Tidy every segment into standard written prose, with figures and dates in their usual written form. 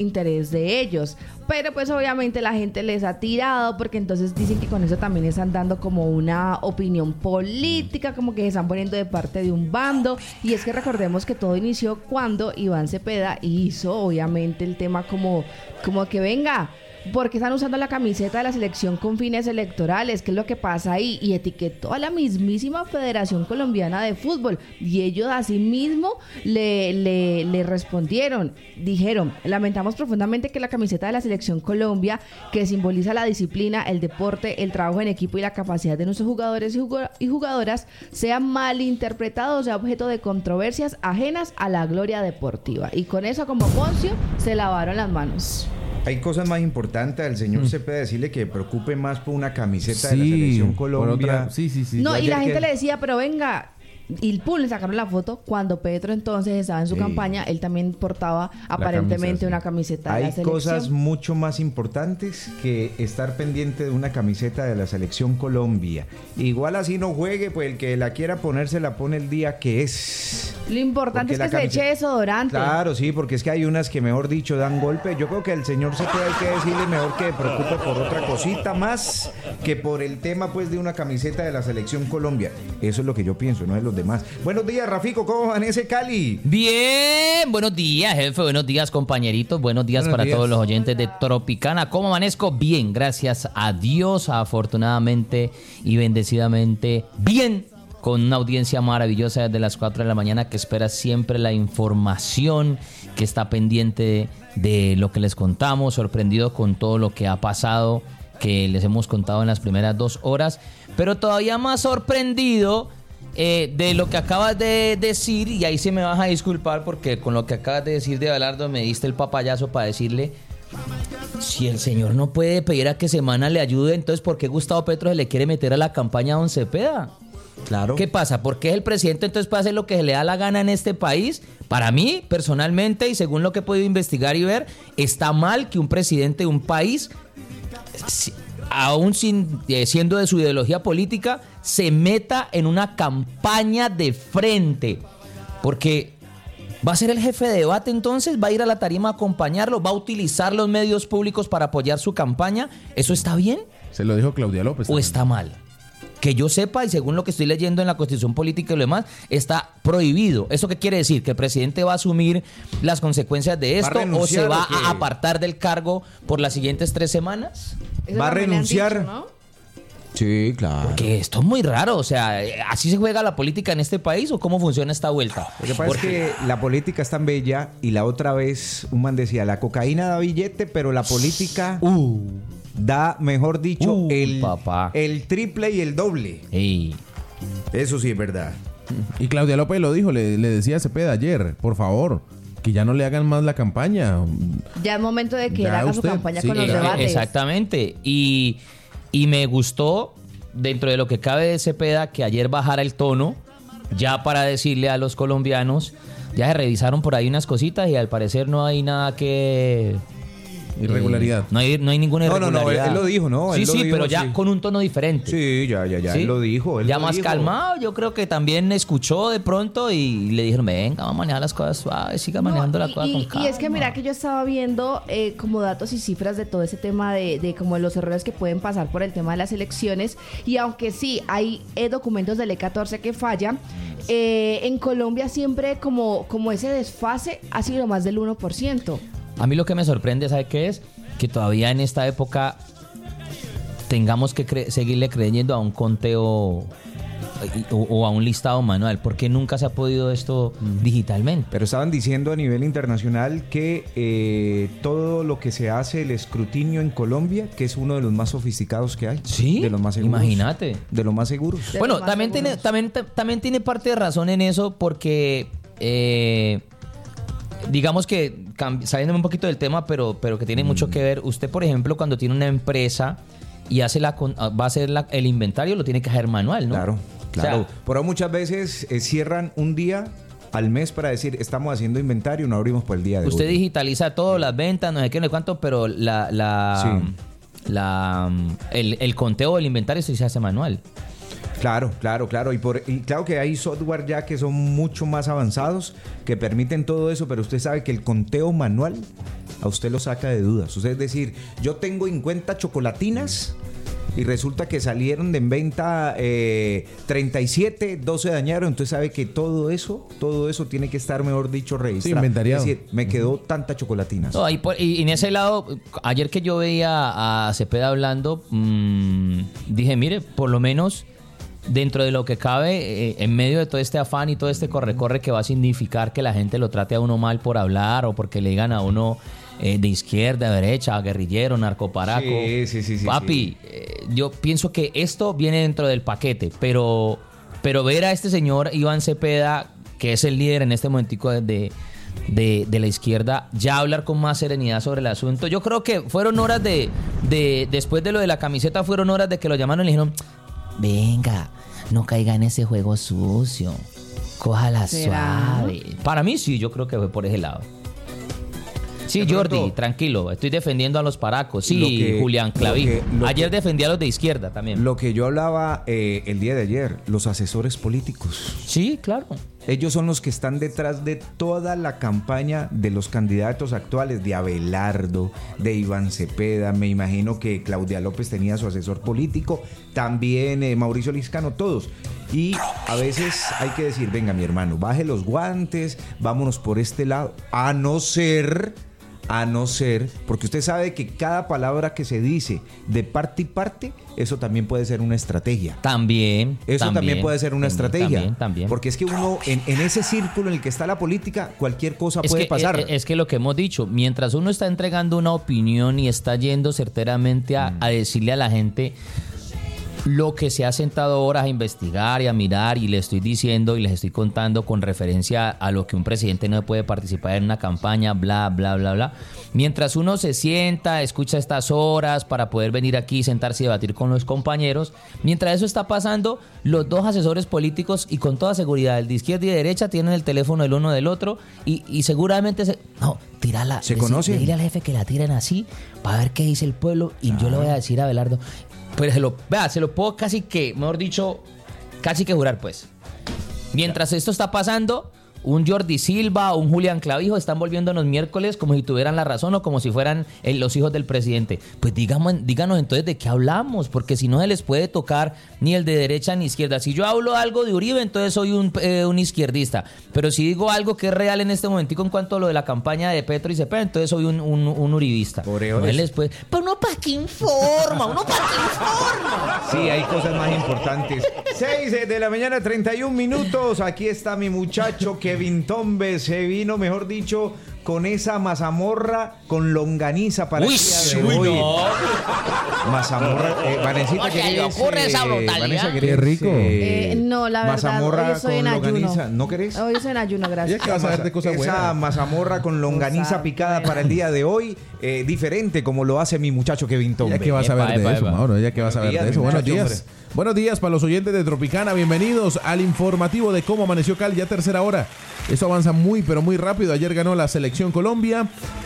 interés de ellos. Pero pues obviamente la gente les ha tirado porque entonces dicen que con eso también están dando como una opinión política, como que se están poniendo de parte de un bando. Y es que recordemos que todo inició cuando Iván Cepeda hizo obviamente el tema como que venga, porque están usando la camiseta de la selección con fines electorales, ¿qué es lo que pasa ahí? Y etiquetó a la mismísima Federación Colombiana de Fútbol, y ellos así mismo le respondieron, dijeron: lamentamos profundamente que la camiseta de la selección Colombia, que simboliza la disciplina, el deporte, el trabajo en equipo y la capacidad de nuestros jugadores y jugadoras, sea malinterpretado o sea objeto de controversias ajenas a la gloria deportiva. Y con eso, como Poncio, se lavaron las manos. Hay cosas más importantes al señor Cepeda, decirle que preocupe más por una camiseta de la selección Colombia. Sí. No, y la gente le decía, pero venga, y pum, le sacaron la foto cuando Petro entonces estaba en su campaña, él también portaba aparentemente una camiseta de la selección. Hay cosas mucho más importantes que estar pendiente de una camiseta de la selección Colombia. Igual así no juegue, pues el que la quiera poner se la pone el día que es. Lo importante es que se eche desodorante. Claro, sí, porque es que hay unas que, mejor dicho, dan golpe. Yo creo que el señor Cepeda hay que decirle mejor que preocupe por otra cosita más que por el tema, pues, de una camiseta de la selección Colombia. Eso es lo que yo pienso, no de los demás. Buenos días, Rafico, ¿cómo amanece Cali? Bien, buenos días, jefe, buenos días, compañeritos, buenos días para todos los oyentes de Tropicana. ¿Cómo amanezco? Bien, gracias a Dios, afortunadamente y bendecidamente, bien. Con una audiencia maravillosa desde las 4 de la mañana que espera siempre la información, que está pendiente de lo que les contamos, sorprendido con todo lo que ha pasado, que les hemos contado en las primeras 2 horas, pero todavía más sorprendido de lo que acabas de decir, y ahí se me vas a disculpar porque con lo que acabas de decir de Abelardo me diste el papayazo para decirle: si el señor no puede pedir a que Semana le ayude, entonces ¿por qué Gustavo Petro se le quiere meter a la campaña a don Cepeda? Claro. ¿Qué pasa? ¿Por qué es el presidente entonces puede hacer lo que se le da la gana en este país? Para mí, personalmente, y según lo que he podido investigar y ver, está mal que un presidente de un país, aún siendo de su ideología política, se meta en una campaña de frente. Porque ¿va a ser el jefe de debate entonces? ¿Va a ir a la tarima a acompañarlo? ¿Va a utilizar los medios públicos para apoyar su campaña? ¿Eso está bien? Se lo dijo Claudia López. ¿O está mal? Que yo sepa, y según lo que estoy leyendo en la Constitución Política y lo demás, está prohibido. ¿Eso qué quiere decir? ¿Que el presidente va a asumir las consecuencias de esto o se va a apartar del cargo por las siguientes 3 semanas? ¿Va a renunciar? Dicho, ¿no? Sí, claro. Porque esto es muy raro, o sea, ¿así se juega la política en este país o cómo funciona esta vuelta? Lo que pasa es que la política es tan bella, y la otra vez un man decía, la cocaína da billete, pero la política da, mejor dicho, el triple y el doble. Ey. Eso sí es verdad. Y Claudia López lo dijo, le decía a Cepeda ayer, por favor, que ya no le hagan más la campaña. Ya es momento de que él Ya haga usted, su campaña sí, con los debates. Exactamente. Y me gustó, dentro de lo que cabe de Cepeda, que ayer bajara el tono, ya para decirle a los colombianos, ya se revisaron por ahí unas cositas y al parecer no hay nada que... Irregularidad. No hay ninguna irregularidad. No, él lo dijo, ¿no? Sí, Él lo dijo, pero ya sí. con un tono diferente. Sí, ya, ¿Sí? él lo dijo. Ya más calmado, yo creo que también escuchó de pronto y le dijeron, venga, vamos a manejar las cosas suaves, siga manejando la cosa con calma. Y es que mira que yo estaba viendo como datos y cifras de todo ese tema de como los errores que pueden pasar por el tema de las elecciones, y aunque sí hay documentos del E14 que fallan, en Colombia siempre como ese desfase ha sido más del 1%. A mí lo que me sorprende, ¿sabe qué es? Que todavía en esta época tengamos que seguirle creyendo a un conteo o a un listado manual. ¿Por qué nunca se ha podido esto digitalmente? Pero estaban diciendo a nivel internacional que todo lo que se hace, el escrutinio en Colombia, que es uno de los más sofisticados que hay. Sí, de los más seguros. imagínate. De los más seguros. Bueno, también tiene parte de razón en eso porque... digamos que, saliéndome un poquito del tema, pero que tiene mucho que ver. Usted, por ejemplo, cuando tiene una empresa y va a hacer el inventario, lo tiene que hacer manual, ¿no? Claro. O sea, por ahí muchas veces cierran un día al mes para decir, estamos haciendo inventario, no abrimos por el día de usted hoy. digitaliza todo, las ventas, no sé qué, no sé cuánto, pero el conteo del inventario sí se hace manual. Claro. Y claro que hay software ya que son mucho más avanzados, que permiten todo eso, pero usted sabe que el conteo manual a usted lo saca de dudas. Usted es decir, yo tengo en cuenta chocolatinas y resulta que salieron de en venta 37, 12 dañaron. Entonces sabe que todo eso tiene que estar, mejor dicho, registrado. Sí, inventariado. Es decir, me quedó tanta chocolatinas. No, y en ese lado, ayer que yo veía a Cepeda hablando, dije, mire, por lo menos dentro de lo que cabe, en medio de todo este afán y todo este corre-corre que va a significar que la gente lo trate a uno mal por hablar o porque le digan a uno de izquierda, de derecha, guerrillero, narcoparaco. Sí. Papi, yo pienso que esto viene dentro del paquete, pero ver a este señor Iván Cepeda, que es el líder en este momentico de la izquierda, ya hablar con más serenidad sobre el asunto. Yo creo que fueron horas de después de lo de la camiseta, fueron horas de que lo llamaron y le dijeron, venga, no caiga en ese juego sucio, cójala suave. Para mí sí, yo creo que fue por ese lado. Sí, Jordi, tranquilo, estoy defendiendo a los paracos. Sí, Julián Clavijo. Ayer defendí a los de izquierda también. Lo que yo hablaba el día de ayer, los asesores políticos. Sí, claro. Ellos son los que están detrás de toda la campaña de los candidatos actuales, de Abelardo, de Iván Cepeda. Me imagino que Claudia López tenía su asesor político, también Mauricio Liscano, todos. Y a veces hay que decir, venga mi hermano, baje los guantes, vámonos por este lado, a no ser, porque usted sabe que cada palabra que se dice de parte y parte, eso también puede ser una estrategia. También Puede ser una estrategia. También. Porque es que uno, en ese círculo en el que está la política, cualquier cosa puede pasar. Es que lo que hemos dicho, mientras uno está entregando una opinión y está yendo certeramente a decirle a la gente lo que se ha sentado horas a investigar y a mirar, y le estoy diciendo y les estoy contando con referencia a lo que un presidente no puede participar en una campaña, bla, bla, bla, bla. Mientras uno se sienta, escucha estas horas para poder venir aquí, sentarse y debatir con los compañeros, mientras eso está pasando, los dos asesores políticos, y con toda seguridad, el de izquierda y de derecha, tienen el teléfono el uno del otro y seguramente tírala. ¿Se conocen? Dile al jefe que la tiren así para ver qué dice el pueblo, y yo le voy a decir a Abelardo. Pero se lo puedo casi que jurar, pues. Mientras esto está pasando, un Jordi Silva o un Julián Clavijo están volviéndonos miércoles como si tuvieran la razón o como si fueran los hijos del presidente. Pues díganos entonces de qué hablamos, porque si no se les puede tocar ni el de derecha ni izquierda. Si yo hablo algo de Uribe, entonces soy un izquierdista. Pero si digo algo que es real en este momentico en cuanto a lo de la campaña de Petro y Cepeda, entonces soy un uribista. Pero uno para qué informa, Sí, hay cosas más importantes. 6 de la mañana, 31 minutos. Aquí está mi muchacho Kevin Tombe. Se vino, mejor dicho, con esa mazamorra con longaniza para el día de hoy. No. Mazamorra, Vanesita, ¿Cómo se le ocurre esa brutalidad? Vanessa, Qué rico. No, la verdad, mazamorra hoy estoy con en longaniza. ayuno. ¿No querés? Hoy estoy en ayuno, gracias. Ya que vas a ver de cosas Esa buenas. mazamorra con longaniza picada para el día de hoy, diferente como lo hace mi muchacho Kevin Tombe. Ya que vas a ver de eso, epa. Mauro, ya que vas a ver de eso. Buenos muchacho, días. Buenos días para los oyentes de Tropicana. Bienvenidos al informativo de cómo amaneció Cali, ya tercera hora. Esto avanza muy, pero muy rápido. Ayer ganó la selección Colombia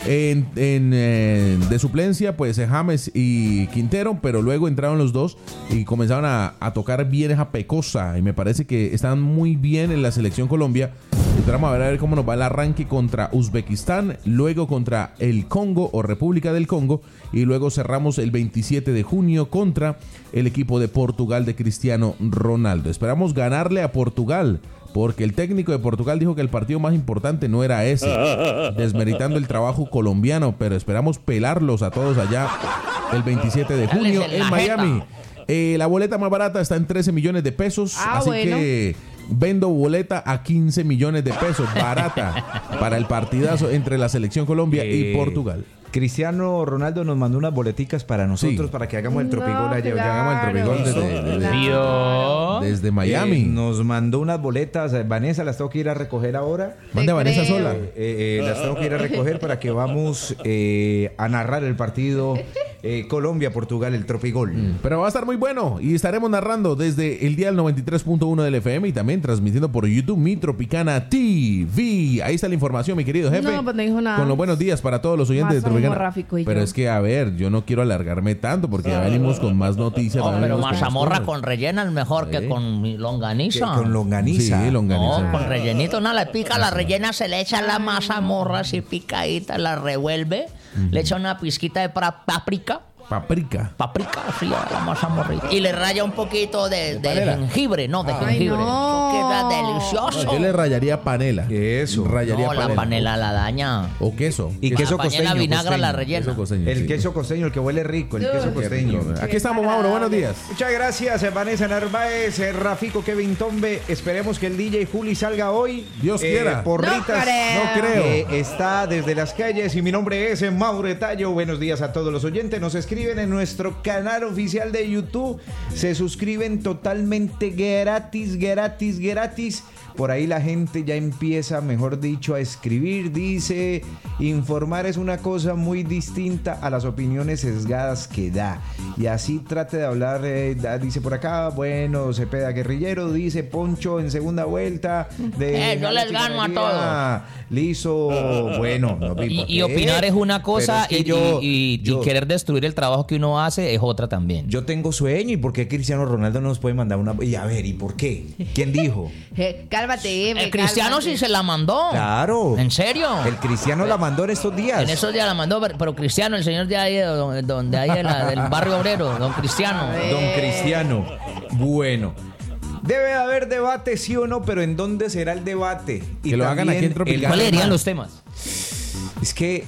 de suplencia, pues James y Quintero, pero luego entraron los dos y comenzaron a tocar bien esa pecosa. Y me parece que están muy bien en la selección Colombia. Entramos a ver cómo nos va el arranque contra Uzbekistán, luego contra el Congo o República del Congo, y luego cerramos el 27 de junio contra el equipo de Portugal de Cristiano Ronaldo. Esperamos ganarle a Portugal, porque el técnico de Portugal dijo que el partido más importante no era ese, desmeritando el trabajo colombiano, pero esperamos pelarlos a todos allá el 27 de junio en Miami. La boleta más barata está en 13 millones de pesos, así que vendo boleta a 15 millones de pesos, barata, para el partidazo entre la selección Colombia y Portugal. Cristiano Ronaldo nos mandó unas boleticas para nosotros, para que hagamos el tropigol allá. Claro. Hagamos el tropigol desde Miami. Nos mandó unas boletas. Vanessa, las tengo que ir a recoger ahora. Mande a Vanessa sola. Las tengo que ir a recoger para que vamos a narrar el partido Colombia, Portugal, el Tropigol. Pero va a estar muy bueno y estaremos narrando desde el dial 93.1 del FM y también transmitiendo por YouTube Mi Tropicana TV. Ahí está la información, mi querido jefe. No, pues no dijo nada. Con los buenos días para todos los oyentes de Tropicana. Ráfico y pero yo. es que, a ver, yo no quiero alargarme tanto porque ya venimos con más noticias. No, ya pero venimos con más mazamorra cosas. con rellena es mejor que con mi longaniza. Con longaniza. Sí, longaniza. No, con rellenito, no, le pica la rellena, se le echa la mazamorra así picadita, la revuelve, le echa una pizquita de páprica, sí, a la mazamorrita, y le raya un poquito de jengibre, no, de jengibre. no. Eso queda delicioso. Yo le rayaría panela. Eso. Rayaría No, la panela la daña. O queso. Y La queso panela costeño. vinagra la costeño. rellena. Queso costeño, El sí. queso costeño, el que huele rico, el queso costeño. Aquí estamos, Mauro. Buenos días. Muchas gracias, Vanessa Narváez, Rafico, Kevin Tombe. Esperemos que el DJ Juli salga hoy. Dios quiera. Porritas. No creo. Está desde las calles y mi nombre es Mauro Tallo. Buenos días a todos los oyentes. Nos escriben en nuestro canal oficial de YouTube. Se suscriben totalmente gratis. Por ahí la gente ya empieza, mejor dicho, a escribir. Dice, informar es una cosa muy distinta a las opiniones sesgadas que da. Y así trate de hablar, dice por acá, bueno, Cepeda Guerrillero, dice Poncho en segunda vuelta. Yo les gano a todos. Listo, bueno. No, Y opinar es una cosa pero es que y querer destruir el trabajo que uno hace es otra también. Yo tengo sueño, ¿y por qué Cristiano Ronaldo no nos puede mandar una? Y a ver, ¿y por qué? ¿Quién dijo? Cálmate, El Cristiano sí se la mandó. Claro. ¿En serio? El Cristiano la mandó en estos días. En esos días la mandó, pero Cristiano, el señor de ahí, donde ahí del barrio obrero, don Cristiano. Don Cristiano. Bueno. Debe haber debate, sí o no, pero ¿en dónde será el debate? Y Que lo hagan aquí en Tropicana. ¿Cuáles serían los temas? Es que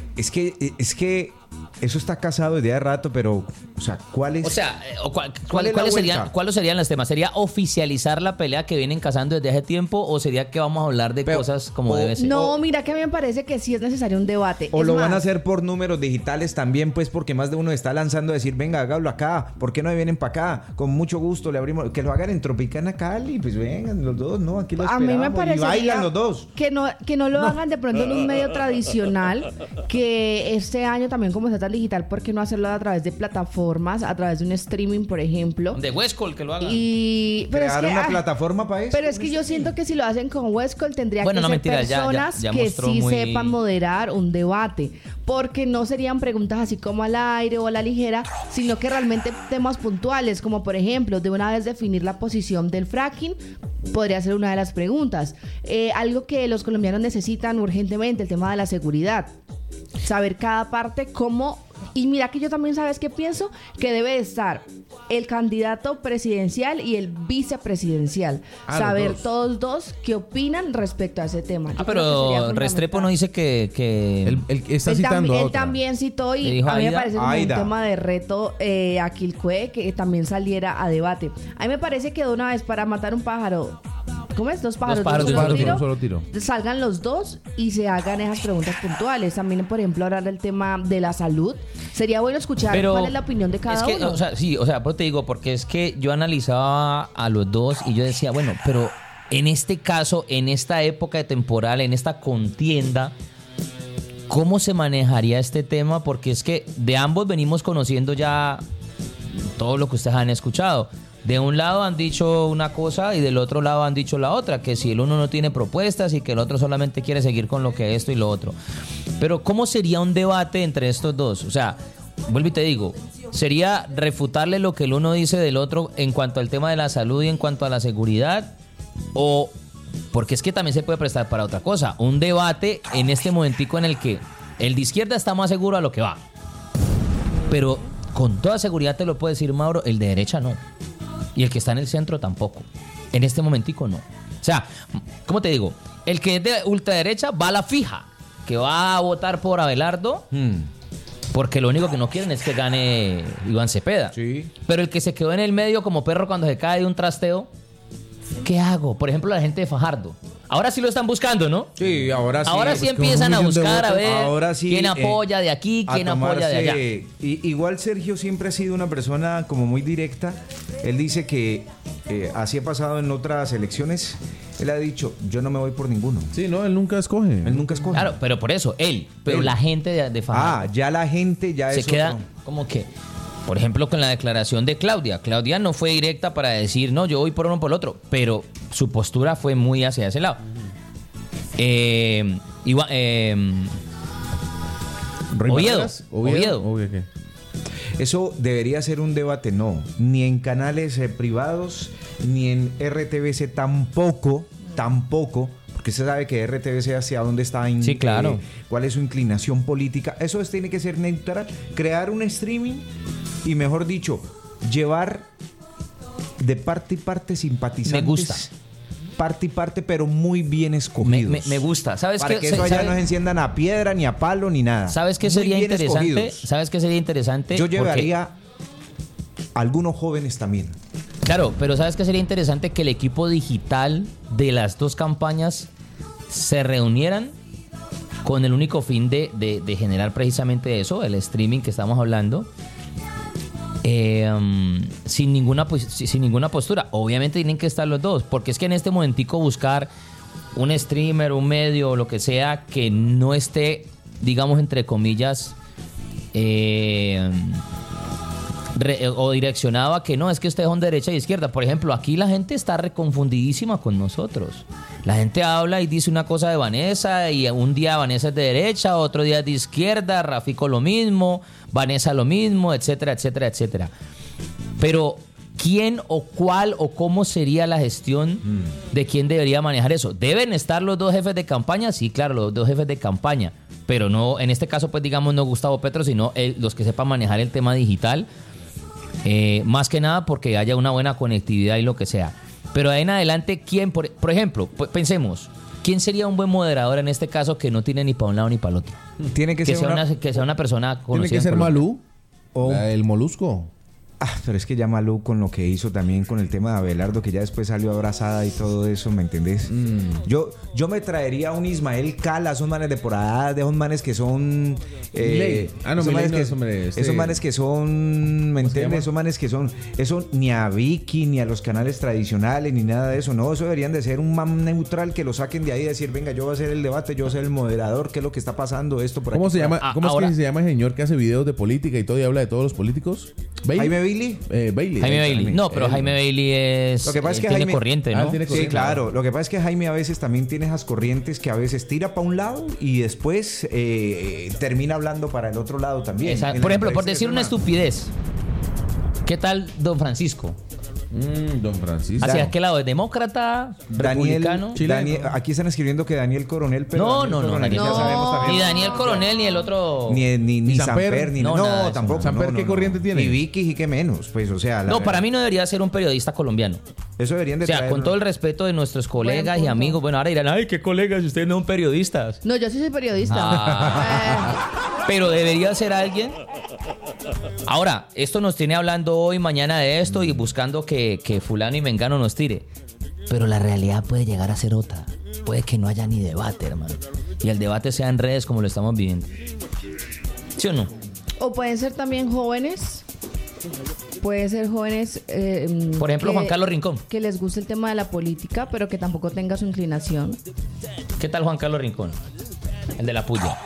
eso está casado desde hace rato, pero, o sea, ¿cuál es? O sea, ¿Cuál es la vuelta? ¿cuáles serían los temas? ¿Sería oficializar la pelea que vienen cazando desde hace tiempo o sería que vamos a hablar de Pero, cosas como debe ser? No, mira que a mí me parece que sí es necesario un debate. O Es lo más, van a hacer por números digitales también, pues, porque más de uno está lanzando a decir, venga, hágalo acá, ¿por qué no vienen para acá? Con mucho gusto le abrimos, que lo hagan en Tropicana Cali, pues vengan los dos, ¿no? Aquí lo A esperamos. mí me y parece bailan los dos. que no lo hagan de pronto en un medio tradicional, que este año también como está tan digital, ¿por qué no hacerlo a través de plataformas, a través de un streaming, por ejemplo? De Westcol que lo hagan. Pero es Crear que, una plataforma para eso. pero es que yo siento que si lo hacen con Westcol tendría Bueno, que no, ser mentira, personas ya que mostró sí muy- sepan moderar un debate, porque no serían preguntas así como al aire o a la ligera, sino que realmente temas puntuales, como por ejemplo, de una vez definir la posición del fracking, podría ser una de las preguntas. Algo que los colombianos necesitan urgentemente, el tema de la seguridad. Saber cada parte cómo. Y mira que yo también, ¿sabes qué pienso? Que debe estar el candidato presidencial y el vicepresidencial. Ah, Saber los dos. todos dos qué opinan respecto a ese tema. Yo creo que Pero sería Restrepo fundamental. no dice que El que está Él, citando a él otra. también citó Le y dijo a mí me Aida. parece como Aida. un tema de reto a Quilcue que también saliera a debate. A mí me parece que de una vez para matar un pájaro, ¿cómo es? Dos pájaros, pájaros de de un solo tiro. salgan los dos y se hagan esas preguntas puntuales. También, por ejemplo, hablar del tema de la salud. Sería bueno escuchar Pero cuál es la opinión de cada es que, uno. o sea, sí, o sea, pero te digo, porque es que yo analizaba a los dos y yo decía, bueno, pero en este caso, en esta época de temporal, en esta contienda, ¿cómo se manejaría este tema? Porque es que de ambos venimos conociendo ya todo lo que ustedes han escuchado. De un lado han dicho una cosa y del otro lado han dicho la otra, que si el uno no tiene propuestas y que el otro solamente quiere seguir con lo que esto y lo otro. Pero ¿cómo sería un debate entre estos dos? O sea, vuelvo y te digo, ¿sería refutarle lo que el uno dice del otro en cuanto al tema de la salud y en cuanto a la seguridad? O, porque es que también se puede prestar para otra cosa, un debate en este momentico en el que el de izquierda está más seguro a lo que va. Pero con toda seguridad te lo puedo decir, Mauro, el de derecha no. Y el que está en el centro tampoco. En este momentico no. O sea, ¿cómo te digo? El que es de ultraderecha va a la fija, que va a votar por Abelardo, porque lo único que no quieren es que gane Iván Cepeda. Sí. Pero el que se quedó en el medio como perro cuando se cae de un trasteo, ¿qué hago? Por ejemplo, la gente de Fajardo. Ahora sí lo están buscando, ¿no? Sí, ahora sí. Ahora sí Pues, empiezan a con un millón de buscar a votos. ver Ahora sí, quién apoya de aquí, a quién apoya de allá. Igual Sergio siempre ha sido una persona como muy directa. Él dice que así ha pasado en otras elecciones, Él ha dicho, yo no me voy por ninguno. Sí, no, él nunca escoge. Él nunca escoge. Claro, pero por eso, pero Él. la gente de Fajardo Ya la gente ya se es queda otro. como que, por ejemplo, con la declaración de Claudia. Claudia no fue directa para decir, no, yo voy por uno o por el otro, pero su postura fue muy hacia ese lado. Rey Oviedo. Vargas, Oviedo. ¿Qué? Eso debería ser un debate, no. Ni en canales privados, ni en RTBC tampoco, porque se sabe que RTBC hacia dónde está, Sí, claro. cuál es su inclinación política. Eso tiene que ser neutral. Crear un streaming y, mejor dicho, llevar de parte y parte simpatizantes. Me gusta. Parte y parte, pero muy bien escogidos. Me gusta. ¿Sabes Para que eso allá no se enciendan a piedra, ni a palo, ni nada. ¿Sabes qué Muy sería bien interesante? escogidos. ¿Sabes qué sería interesante? Yo Porque- llevaría algunos jóvenes también. Claro, pero ¿sabes qué sería interesante? Que el equipo digital de las dos campañas se reunieran con el único fin de generar precisamente eso, el streaming que estamos hablando, sin ninguna postura. Obviamente tienen que estar los dos, porque es que en este momentico buscar un streamer, un medio o lo que sea que no esté, digamos, entre comillas, o direccionado a que no, es que ustedes son derecha y izquierda. Por ejemplo, aquí la gente está reconfundidísima con nosotros. La gente habla y dice una cosa de Vanessa y un día Vanessa es de derecha, otro día es de izquierda, Rafico lo mismo, Vanessa lo mismo, etcétera, etcétera, etcétera. Pero ¿quién o cuál o cómo sería la gestión de quién debería manejar eso? ¿Deben estar los dos jefes de campaña? Sí, claro, los dos jefes de campaña. Pero no, en este caso, pues digamos, no Gustavo Petro, sino los que sepan manejar el tema digital. Más que nada porque haya una buena conectividad y lo que sea. Pero de ahí en adelante, ¿quién? Por ejemplo, pensemos, ¿quién sería un buen moderador en este caso que no tiene ni para un lado ni para el otro? Tiene que ser Que sea una persona conocida. Tiene que en ser Colombia. Malú, O- el Molusco. Pero es que ya Malú con lo que hizo también con el tema de Abelardo, que ya después salió abrazada y todo eso, ¿me entendés? Yo me traería a un Ismael Cala, esos manes de por allá, de esos manes que son... Milei. No, esos Milei manes no, que, hombre, esos manes que son, ¿me ¿cómo se llama? entiendes? Esos manes que son... Eso ni a Vicky, ni a los canales tradicionales, ni nada de eso. No, eso deberían de ser un man neutral que lo saquen de ahí y decir, venga, yo voy a hacer el debate, yo voy a ser el moderador, qué es lo que está pasando, esto por ¿Cómo aquí, se por llama? allá. ¿Cómo ahora- es que se llama el señor que hace videos de política y todo y habla de todos los políticos? Jaime Bailey. Bailey. Jaime Bailey. No, pero Él. Jaime Bailey Lo que pasa es que tiene Jaime- corriente, ¿no? él tiene Sí, corriente. claro. Lo que pasa es que Jaime a veces también tiene esas corrientes que a veces tira para un lado y después termina hablando para el otro lado también. Esa- En la por ejemplo, por entrevista decir es una estupidez, ¿qué tal Don Francisco? Don Francisco. ¿Hacia qué lado? ¿Es demócrata? ¿Republicano? Aquí están escribiendo que Daniel Coronel, pero No, Daniel no, no, Coronel Daniel- ya sabemos también. Ni Daniel Coronel ni el otro. Ni Samper. Samper, ni No, nada de eso. tampoco. ¿Samper qué corriente tiene? Y Vicky y qué menos, pues, o sea. No, para mí no debería ser un periodista colombiano. Eso deberían de O sea, traerlo. con todo el respeto de nuestros colegas Buen y punto. amigos. Bueno, ahora dirán, ay, qué colegas, si ustedes no son periodistas. No, yo sí soy periodista. Pero debería ser alguien. Ahora, esto nos tiene hablando hoy, mañana de esto y buscando que fulano y mengano nos tire. Pero la realidad puede llegar a ser otra. Puede que no haya ni debate, hermano. Y el debate sea en redes como lo estamos viviendo. ¿Sí o no? O pueden ser también jóvenes. Pueden ser jóvenes. Por ejemplo, que- Juan Carlos Rincón. Que les guste el tema de la política, pero que tampoco tenga su inclinación. ¿Qué tal Juan Carlos Rincón? El de la puya.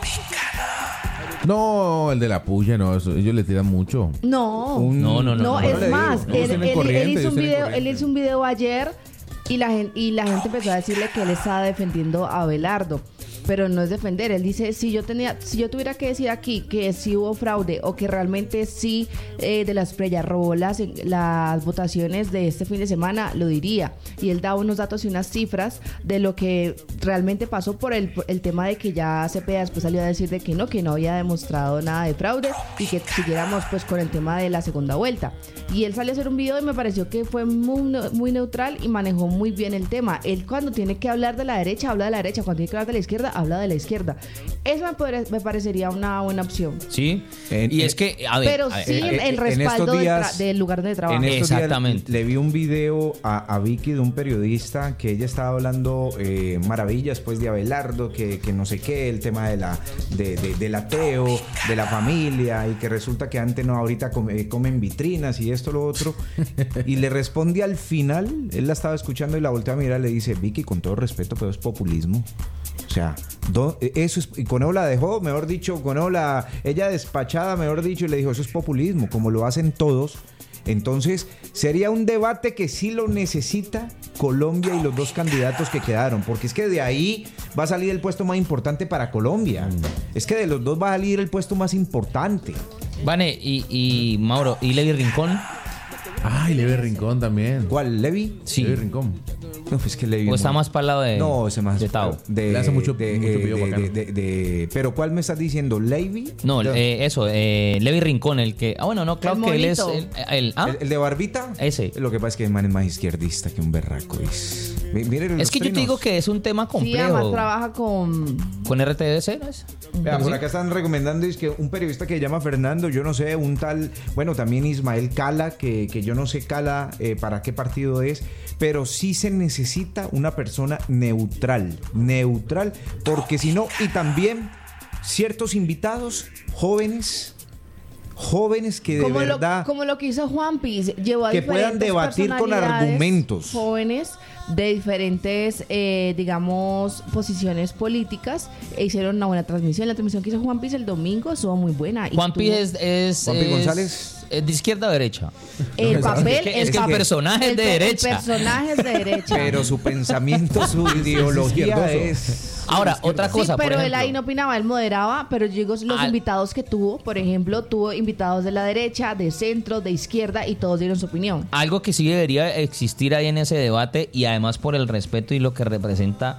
No, el de la puya, no. Ellos le tiran mucho. No. No, no es le más, digo. Ellos tienen corriente, él hizo ellos un tienen video, corriente. él hizo un video ayer y la gente empezó a decirle que él estaba defendiendo a Abelardo. Pero no es defender, él dice, si yo tuviera que decir aquí que sí hubo fraude o que realmente sí de las Espriella robó las votaciones de este fin de semana, lo diría. Y él da unos datos y unas cifras de lo que realmente pasó por el tema de que ya Cepeda después salió a decir de que no había demostrado nada de fraude y que siguiéramos pues con el tema de la segunda vuelta. Y él salió a hacer un video y me pareció que fue muy neutral y manejó muy bien el tema. Él cuando tiene que hablar de la derecha, habla de la derecha, cuando tiene que hablar de la izquierda, habla de la izquierda. Eso me parecería una buena opción. Sí, En- y es que, a ver, Pero sin el en respaldo estos días- del lugar de trabajo. En estos días Exactamente. le vi un video a Vicky de un periodista que ella estaba hablando maravillas pues de Abelardo, que no sé qué, el tema del ateo, de la familia, y que resulta que antes no, ahorita comen vitrinas y esto, lo otro. Y le responde al final, él la estaba escuchando y la voltea a mirar y le dice: Vicky, con todo respeto, pero es populismo. O sea, eso es, y Conejo la dejó, mejor dicho, ella despachada, mejor dicho, y le dijo: eso es populismo, como lo hacen todos. Entonces, sería un debate que sí lo necesita Colombia y los dos candidatos que quedaron, porque es que de ahí va a salir el puesto más importante para Colombia. Es que de los dos va a salir el puesto más importante. Vane y Mauro, ¿y Levi Rincón? Ay, Levi Rincón también. ¿Cuál? ¿Levi? Sí. Levi Rincón. No, pues que Levi. ¿O está más para el lado de, No, ese más de Tao? de- Le hace mucho de- video de- bacano. pero ¿cuál me estás diciendo? ¿Levi? No, eso, Levi Rincón, el que... Ah, bueno, no, claro El que él es... monito. ¿El de barbita? Ese. Lo que pasa es que el man es más izquierdista que un berraco. Miren Es que yo te digo que es un tema Sí, además complejo. trabaja con... Con RTBC, ¿no es? Vea, por acá están recomendando es que un periodista que se llama Fernando, yo no sé, un tal, bueno, también Ismael Cala, que yo no sé Cala para qué partido es, pero sí se necesita una persona neutral, porque si no, y también ciertos invitados jóvenes que de verdad... como lo que hizo Juanpi, llevó a que puedan diferentes debatir con personalidades argumentos. jóvenes de diferentes, digamos, posiciones políticas e hicieron una buena transmisión. La transmisión que hizo Juanpi el domingo estuvo muy buena. y Juanpi tuvo Juanpi González. ¿Es de izquierda o derecha? el papel, es que el personaje es de derecha. El personaje es de derecha. Pero su pensamiento, su ideología izquierdoso. es... Ahora, otra Sí, cosa, pero por él ejemplo, ahí no opinaba, él moderaba, pero yo digo los invitados que tuvo, por ejemplo, tuvo invitados de la derecha, de centro, de izquierda y todos dieron su opinión. algo que sí debería existir ahí en ese debate, y además por el respeto y lo que representa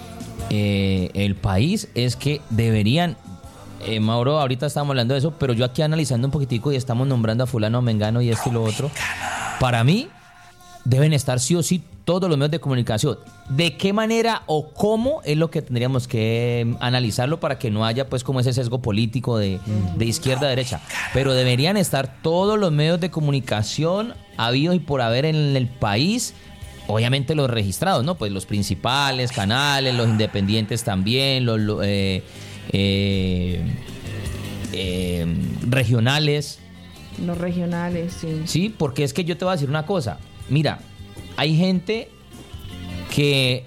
el país, es que deberían... Mauro, ahorita estamos hablando de eso, pero yo aquí analizando un poquitico y estamos nombrando a fulano, mengano y esto y lo otro. Para mí, deben estar sí o sí todos los medios de comunicación. ¿De qué manera o cómo es lo que tendríamos que analizarlo para que no haya pues como ese sesgo político de izquierda a derecha? Pero deberían estar todos los medios de comunicación habidos y por haber en el país. Obviamente los registrados, ¿no? Pues los principales canales, los independientes también, los regionales. Los regionales, sí. Sí, porque es que yo te voy a decir una cosa. Mira, hay gente que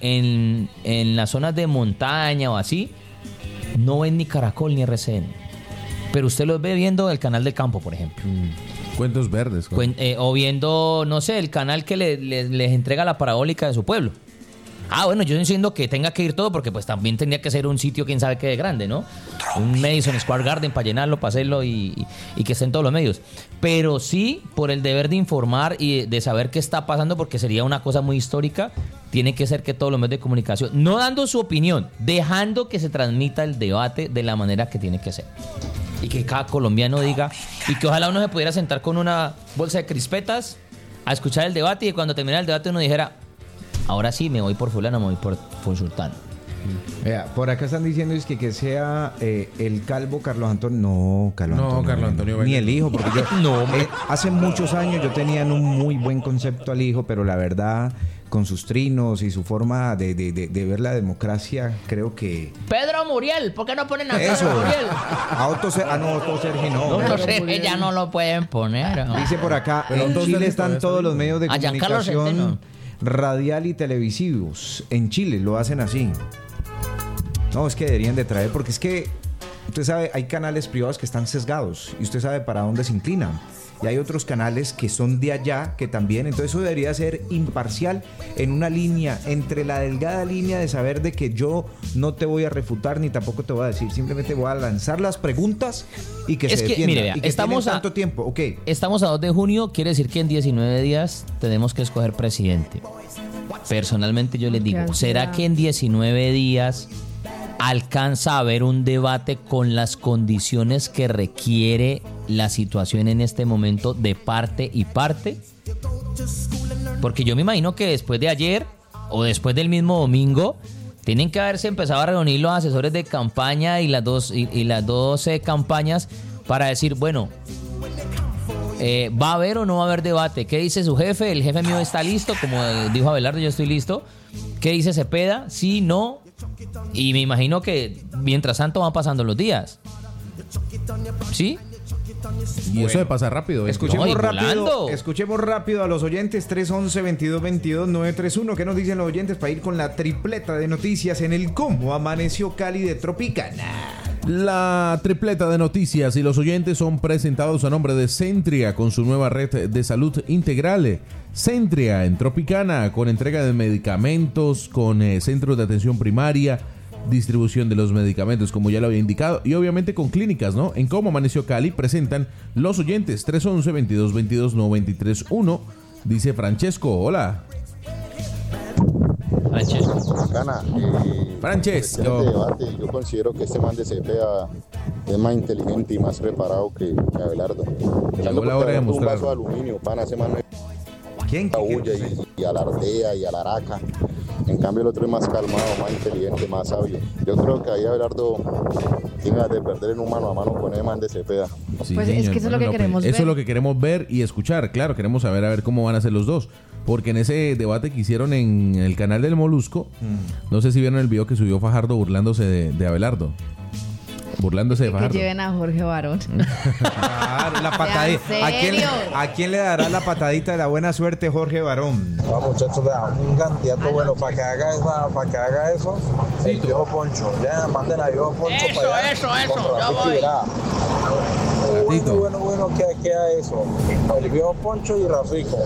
en las zonas de montaña o así no ven ni Caracol ni RCN. Pero usted los ve viendo el canal del campo, por ejemplo. Cuentos verdes. O viendo, no sé, el canal que les entrega la parabólica de su pueblo. Ah, bueno, yo no entiendo que tenga que ir todo porque pues también tendría que ser un sitio quién sabe qué de grande, ¿no? Un Madison Square Garden para llenarlo, para hacerlo y que estén todos los medios. Pero sí, por el deber de informar y de saber qué está pasando, porque sería una cosa muy histórica, tiene que ser que todos los medios de comunicación, no dando su opinión, dejando que se transmita el debate de la manera que tiene que ser. Y que cada colombiano diga, y que ojalá uno se pudiera sentar con una bolsa de crispetas a escuchar el debate y cuando terminara el debate uno dijera, ahora sí, me voy por fulano, me voy por sultano. Vea, por acá están diciendo es que sea el calvo Carlos Antonio. No, Carlos Antonio. Carlos Antonio Ni Vélez. el hijo, porque yo No. hace muchos años yo tenía un muy buen concepto al hijo, pero la verdad, con sus trinos y su forma de ver la democracia, creo que... Pedro Muriel, ¿por qué no ponen a Eso. Pedro Muriel? Otto Sergi no. No sé, ya no lo pueden poner. Dice por acá, Pero en Otto Chile Sergi están todavía todos está los medios de A Giancarlo comunicación Centeno. radial y televisivos. En Chile lo hacen así. No, es que deberían de traer, porque es que, usted sabe, hay canales privados que están sesgados y usted sabe para dónde se inclinan. Y hay otros canales que son de allá, que también, entonces eso debería ser imparcial en una línea, entre la delgada línea de saber de que yo no te voy a refutar ni tampoco te voy a decir, simplemente voy a lanzar las preguntas y que Es se que, defienda. mire, vea, y que estamos tienen a- tanto tiempo, ok. Estamos a 2 de junio, quiere decir que en 19 días tenemos que escoger presidente. Personalmente yo les digo, Qué ¿será ansiedad. que en 19 días alcanza a haber un debate con las condiciones que requiere la situación en este momento de parte y parte? Porque yo me imagino que después de ayer o después del mismo domingo tienen que haberse empezado a reunir los asesores de campaña y las dos campañas para decir, bueno, ¿va a haber o no va a haber debate? ¿Qué dice su jefe? El jefe mío está listo, como dijo Abelardo, yo estoy listo. ¿Qué dice Cepeda? Sí, no. Y me imagino que mientras tanto van pasando los días. ¿Sí? Y eso de pasar rápido. Escuchemos rápido a los oyentes. 311-2222-931. ¿Qué nos dicen los oyentes para ir con la tripleta de noticias en el Cómo Amaneció Cali de Tropicana? La tripleta de noticias y los oyentes son presentados a nombre de Centria con su nueva red de salud integral. Centria en Tropicana con entrega de medicamentos, con centros de atención primaria, distribución de los medicamentos, como ya lo había indicado, y obviamente con clínicas, ¿no? En Cómo Amaneció Cali presentan los oyentes 311-2222-931. Dice Francesco, hola. Francesco. Yo considero que este man de Cepeda es más inteligente y más preparado que Abelardo. Llegó la hora de mostrar. Un vaso de aluminio, pana, ese man ¿Quién? y alardea y alaraka. En cambio el otro es más calmado, más inteligente, más sabio. Yo creo que ahí Abelardo tiene de perder en un mano a mano con el man de Cepeda. Sí, pues señor, es que eso es lo que queremos ver. Eso es lo que queremos ver y escuchar. Claro, queremos saber a ver cómo van a ser los dos. Porque en ese debate que hicieron en el canal del Molusco, no sé si vieron el video que subió Fajardo burlándose de Abelardo. Burlándose de Fajardo. Que lleven a Jorge Barón. Claro, la patadita. ¿A quién le dará la patadita de la buena suerte Jorge Barón? No, muchachos, un candidato bueno para que haga eso. Sí, el viejo Poncho. Ya manden a viejo Poncho para allá. Eso, ya voy. Bueno, que haga eso. El viejo Poncho y Rafico.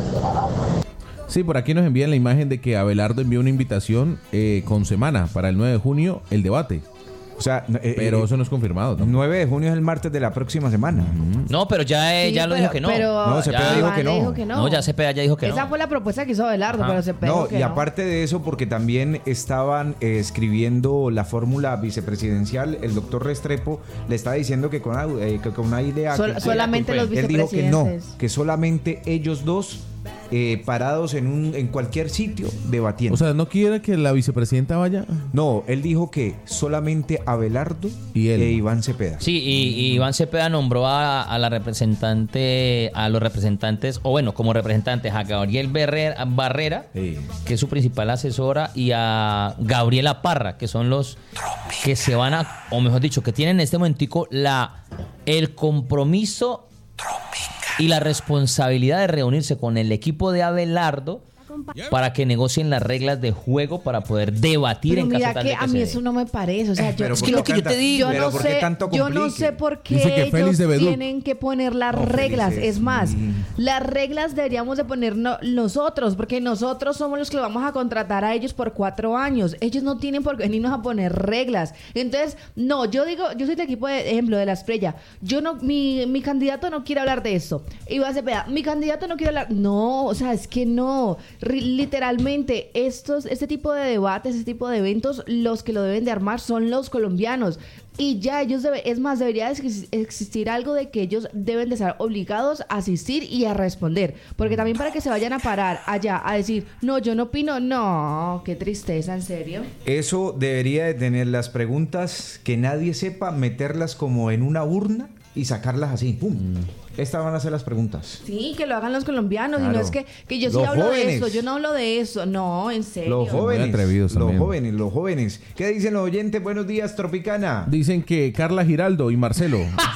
Sí, por aquí nos envían la imagen de que Abelardo envió una invitación con semana para el 9 de junio, el debate. O sea, pero eso no es confirmado, ¿no? 9 de junio es el martes de la próxima semana. No, pero ya lo dijo que no. No, Cepeda dijo que no. No, ya Cepeda ya dijo que no. Esa fue la propuesta que hizo Abelardo, pero Cepeda dijo que no. Y aparte de eso, porque también estaban escribiendo la fórmula vicepresidencial, el doctor Restrepo le estaba diciendo que con una idea... solamente los vicepresidentes. Él dijo que no, que solamente ellos dos... parados en cualquier sitio debatiendo. O sea, ¿no quiere que la vicepresidenta vaya? No, él dijo que solamente Abelardo y él. E Iván Cepeda. Sí, y Iván Cepeda nombró a los representantes, o bueno, como representantes, a Gabriel Barrera, sí, que es su principal asesora, y a Gabriela Parra, que son los que se van a, o mejor dicho, que tienen en este momentico el compromiso y la responsabilidad de reunirse con el equipo de Abelardo para que negocien las reglas de juego para poder debatir. Pero en caso tal de que a mí eso no me parece, o sea, es que lo que yo te digo, yo no sé por qué ellos tienen que poner las reglas. Es más, las reglas deberíamos de poner nosotros, porque nosotros somos los que lo vamos a contratar a ellos por 4 años. Ellos no tienen por qué venirnos a poner reglas. Entonces, no, yo digo, yo soy del equipo de ejemplo de la Estrella. Yo no, mi candidato no quiere hablar de eso. Iván Cepeda, mi candidato no quiere hablar. No, o sea, es que no. Literalmente este tipo de debates, este tipo de eventos, los que lo deben de armar son los colombianos, y ya ellos debería existir algo de que ellos deben de estar obligados a asistir y a responder, porque también para que se vayan a parar allá a decir no, yo no opino, no, qué tristeza, en serio. Eso debería de tener las preguntas que nadie sepa, meterlas como en una urna y sacarlas así, ¡pum! Estas van a ser las preguntas. Sí, que lo hagan los colombianos. Claro. Y no es que yo sí hablo de eso, yo no hablo de eso. No, en serio. Los jóvenes. ¿Qué dicen los oyentes? Buenos días, Tropicana. Dicen que Carla Giraldo y Marcelo.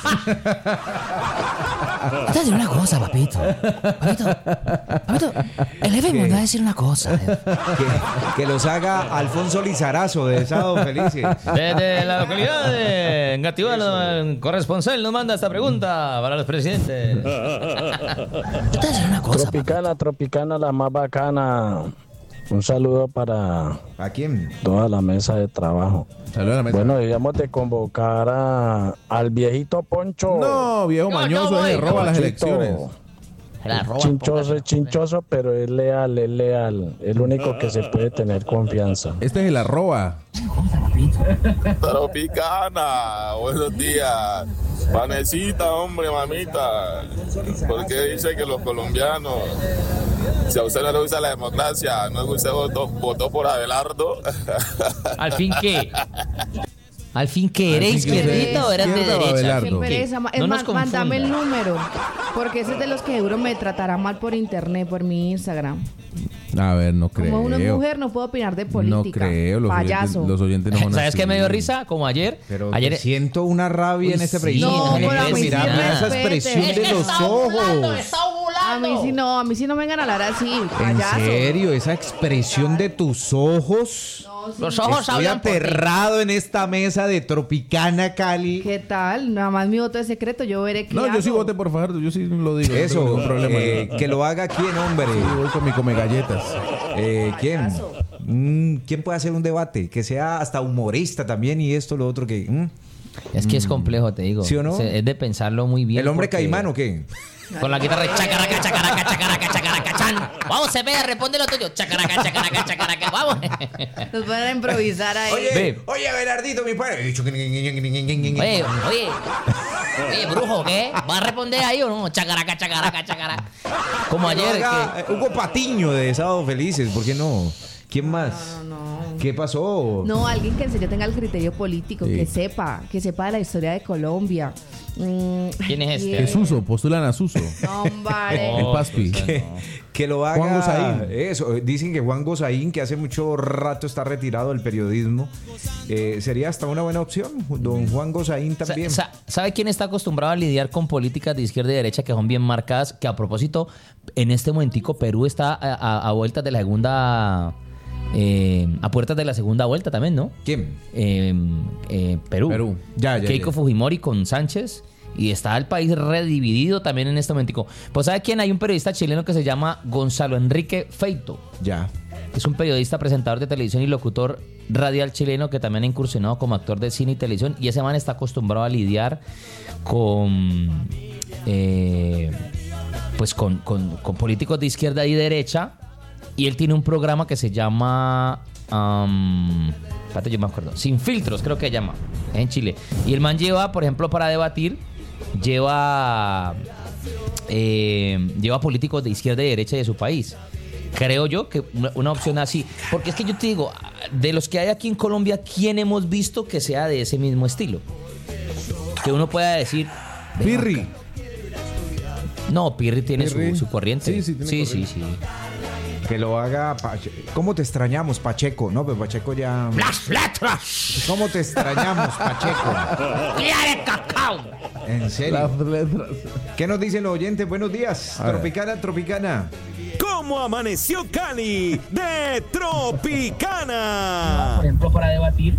Te voy a decir una cosa, papito. Papito, el jefe me va a decir una cosa. Que los haga Alfonso Lizarazo de Sábado Felices. Desde la localidad de Engativá, el corresponsal nos manda esta pregunta para los presidentes. Te voy a decir una cosa. Tropicana, la más bacana. Un saludo para... ¿A quién? Toda la mesa de trabajo. Saludos a la mesa. Bueno, deberíamos de convocar al viejito Poncho. No, viejo mañoso, roba las elecciones. Se la roban. Chinchoso es chinchoso, pero es leal, el único que se puede tener confianza. Este es el arroba. Tropicana, buenos días. Panecita, hombre, mamita. ¿Por qué dice que los colombianos, si a usted no le gusta la democracia, no es que usted votó por Abelardo? ¿Al fin qué? ¿Al fin qué? ¿Eres izquierdita o eres de izquierda o derecha? Abelardo? Qué pereza. No nos Mándame el confunda. número. Porque ese es de los que seguro me tratará mal por internet, por mi Instagram. A ver, no creo. Como una mujer no puedo opinar de política. No creo, Payaso. los oyentes no son ¿Sabes así. qué me dio risa? Como ayer. Pero Ayer siento una rabia en Uy, este sí, preciso no, momento. pero a mí sí Mirarme me esa respete. expresión Es de que los ojos. A mí sí no vengan a hablar así, ¿En payaso. serio? ¿Esa expresión de tus ojos? No, sí. los ojos Estoy hablan por ti. aterrado en esta mesa de Tropicana Cali. ¿Qué tal? Nada más mi voto es secreto, yo veré qué No, yo sí hago. voté por Fajardo, yo sí lo digo. Eso, no tengo ningún problema. que lo haga quién, hombre. Yo voy con mi come galletas. ¿Quién? ¿Quién puede hacer un debate? Que sea hasta humorista también y esto, lo otro que... Es que es complejo, te digo. ¿Sí o no? Es de pensarlo muy bien. ¿El hombre porque- caimán o qué? Con la guitarra, chacaraca, chacaraca, chacaraca, chacaraca, chan. Vamos, Cepeda, responde lo tuyo. Chacaraca, chacaraca, chacaraca, vamos. Nos van a improvisar ahí. Ve. Oye, Abelardito, mi padre. Oye, brujo, ¿qué? ¿Va a responder ahí o no? Chacaraca, chacaraca, chacaraca. Como ayer, que... Hugo Patiño de Sábado Felices, ¿por qué no? ¿Quién más? ¿Qué pasó? No, alguien que en serio tenga el criterio político, Sí. que sepa de la historia de Colombia. ¿Quién es este? Es Suso, postulan a Suso. Hombre. El Paspi. Que lo haga. Juan Gozaín. Eso, dicen que Juan Gozaín, que hace mucho rato está retirado del periodismo, sería hasta una buena opción. Don Juan Gozaín también. ¿Sabe quién está acostumbrado a lidiar con políticas de izquierda y derecha que son bien marcadas? Que a propósito, en este momentico Perú está a vueltas de la segunda... a puertas de la segunda vuelta también, ¿no? ¿Quién? Perú. Perú. Ya. Keiko Fujimori con Sánchez. Y está el país redividido también en este momentico. Pues ¿sabe quién? Hay un periodista chileno que se llama Gonzalo Enrique Feito. Ya. Es un periodista, presentador de televisión y locutor radial chileno que también ha incursionado como actor de cine y televisión. Y ese man está acostumbrado a lidiar con... pues con políticos de izquierda y derecha. Y él tiene un programa que se llama... espérate, yo me acuerdo. Sin filtros, creo que se llama. Es en Chile. Y el man lleva, por ejemplo, para debatir, lleva políticos de izquierda y derecha de su país. Creo yo que una opción así. Porque es que yo te digo, de los que hay aquí en Colombia, ¿quién hemos visto que sea de ese mismo estilo? Que uno pueda decir... "Ven Pirri. acá". No, Pirri tiene Pirri. su corriente. Sí, tiene sí. Que lo haga ¿Cómo te extrañamos, Pacheco? No, pero Pacheco ya... ¡Las letras! ¿Cómo te extrañamos, Pacheco? ¡Día de cacao! En serio. Las letras. ¿Qué nos dicen los oyentes? Buenos días. A ver. Tropicana. ¿Cómo amaneció Cali de Tropicana? Ejemplo para debatir.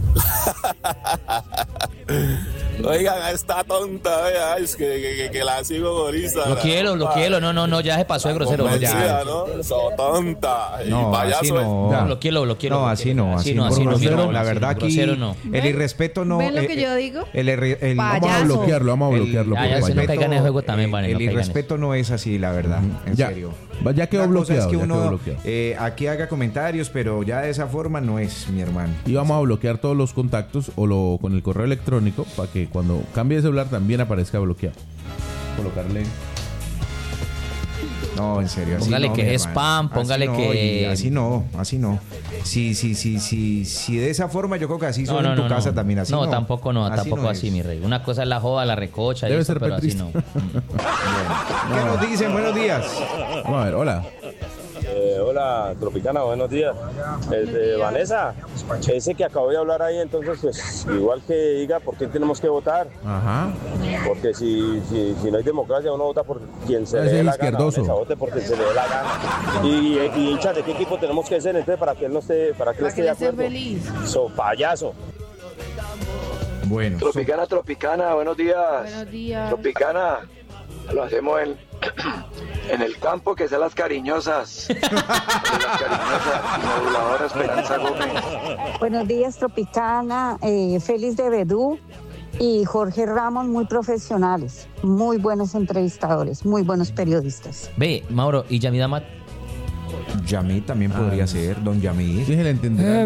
Oigan, a esta tonta, vea, es que la sigo gorista. Lo quiero. No, ya se pasó de grosero. Convencida, Ya. ¿no? So tonta. Y No, payaso. así no. Ya. Lo quiero. No, así no. Así no, La verdad aquí grosero no. el irrespeto no. ¿Ven lo que yo digo? El Vamos a Payaso. bloquearlo, Ya, por ya, compañero. si no caigan en el juego también, vale, el no caigan en irrespeto no es así, la verdad. En Ya. serio. Ya quedó Una cosa bloqueado. es que Ya quedó uno bloqueado. aquí haga comentarios, pero ya de esa forma no es, mi hermano. Y vamos a bloquear todos los contactos con el correo electrónico para que cuando cambie de celular también aparezca bloqueado. Colocarle. No, en serio. Así Póngale no, que mi es hermano. spam, Así póngale no, que- y así no. Si de esa forma, yo creo que así son en tu casa también. Así no, tampoco no, Así tampoco no así, es. mi rey. Una cosa es la joda, la recocha, y Debe eso, ser pero así petrista. no. ¿Qué nos dicen? Buenos días. Vamos a ver, hola. Hola, Tropicana, buenos días. Vanessa, ese que acabo de hablar ahí, entonces, pues, igual que diga por qué tenemos que votar. Ajá. Porque si no hay democracia, uno vota por quien se Ese le dé es la izquierdoso. gana. Vanessa, vote por quien se le dé la gana. Y hinchas, ¿de qué equipo tenemos que ser? Entonces, para que él no esté, para que él Para esté que de él esté acuerdo. feliz. Payaso. Bueno. Tropicana, buenos días. Buenos días. Tropicana, lo hacemos en el campo, que sean las cariñosas. Las cariñosas, moduladora Esperanza Gómez. Buenos días, Tropicana. Félix de Bedú. y Jorge Ramos, muy profesionales, muy buenos entrevistadores, muy buenos periodistas. Ve, Mauro, ¿y Yamid Amat? Yamid también podría ser, don Yamid. Sí, se le entenderá.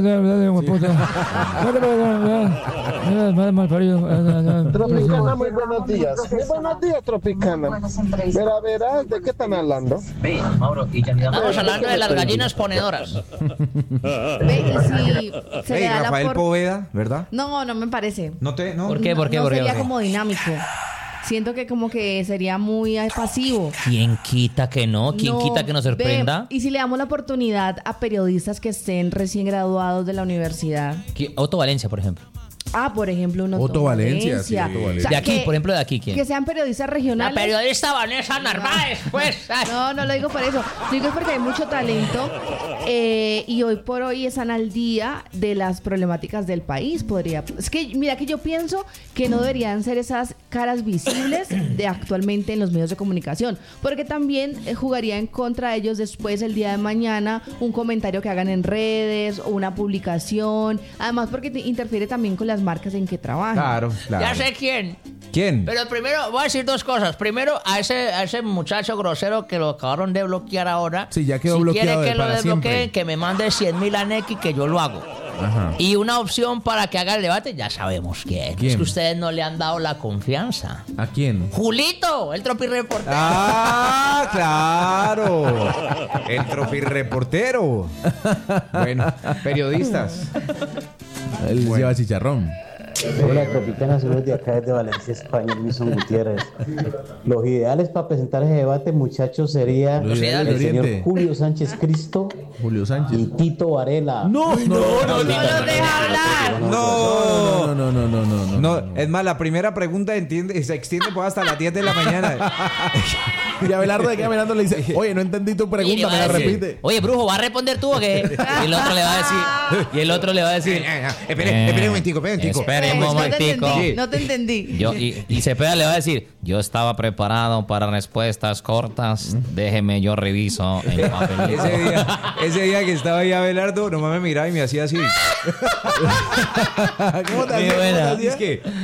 Tropicana, muy buenos días. Muy buenos días, Tropicana. Verás, ¿de qué están hablando? Ve, Mauro, ¿y Yamid Amat? Estamos hablando de las gallinas ponedoras. Ve, y si se le da Rafael la Poveda, ¿verdad? No me parece. No. ¿Por qué? No sería como dinámico. Siento que como que sería muy pasivo. ¿Quién quita que no? ¿Quién quita que nos sorprenda? Y si le damos la oportunidad a periodistas que estén recién graduados de la universidad. Otto Valencia, por ejemplo. Por ejemplo, Otto Valencia. Sí, Otto Valencia. O sea, de aquí, por ejemplo, de aquí, ¿quién? Que sean periodistas regionales. La periodista Vanessa Narváez, pues. No lo digo por eso. Lo digo porque hay mucho talento y hoy por hoy están al día de las problemáticas del país. Es que, mira, que yo pienso que no deberían ser esas caras visibles de actualmente en los medios de comunicación, porque también jugaría en contra de ellos después el día de mañana un comentario que hagan en redes o una publicación. Además, porque interfiere también con las marcas en que trabajan. Claro. Ya sé quién. ¿Quién? Pero primero voy a decir dos cosas. Primero, a ese muchacho grosero que lo acabaron de bloquear ahora. Sí, ya quedó bloqueado. Si quiere que lo para desbloqueen, siempre. que me mande 100,000 a Neki, que yo lo hago. Ajá. Y una opción para que haga el debate, ya sabemos quién. Es que ustedes no le han dado la confianza. ¿A quién? Julito, el tropirreportero. Claro. El tropirreportero. Bueno, periodistas. Él lleva chicharrón. Hola, Tropicana, saludos de acá desde Valencia, España, Wilson Gutiérrez. Los ideales para presentar ese debate, muchachos, sería el señor Julio Sánchez Cristo y Tito Varela. No los deja hablar. No. Es más, la primera pregunta se extiende pues hasta las 10 de la mañana. Y Abelardo de queda mirando le dice, oye, no entendí tu pregunta, me la repite. Oye, brujo, ¿va a responder tú o qué? Y el otro le va a decir, Espera un momentico. Espere un momentico. No te entendí. Y Cepeda le va a decir, yo estaba preparado para respuestas cortas, déjeme, yo reviso el papelito. Ese día que estaba ahí Abelardo, nomás me miraba y me hacía así. ¿Cómo te hacías?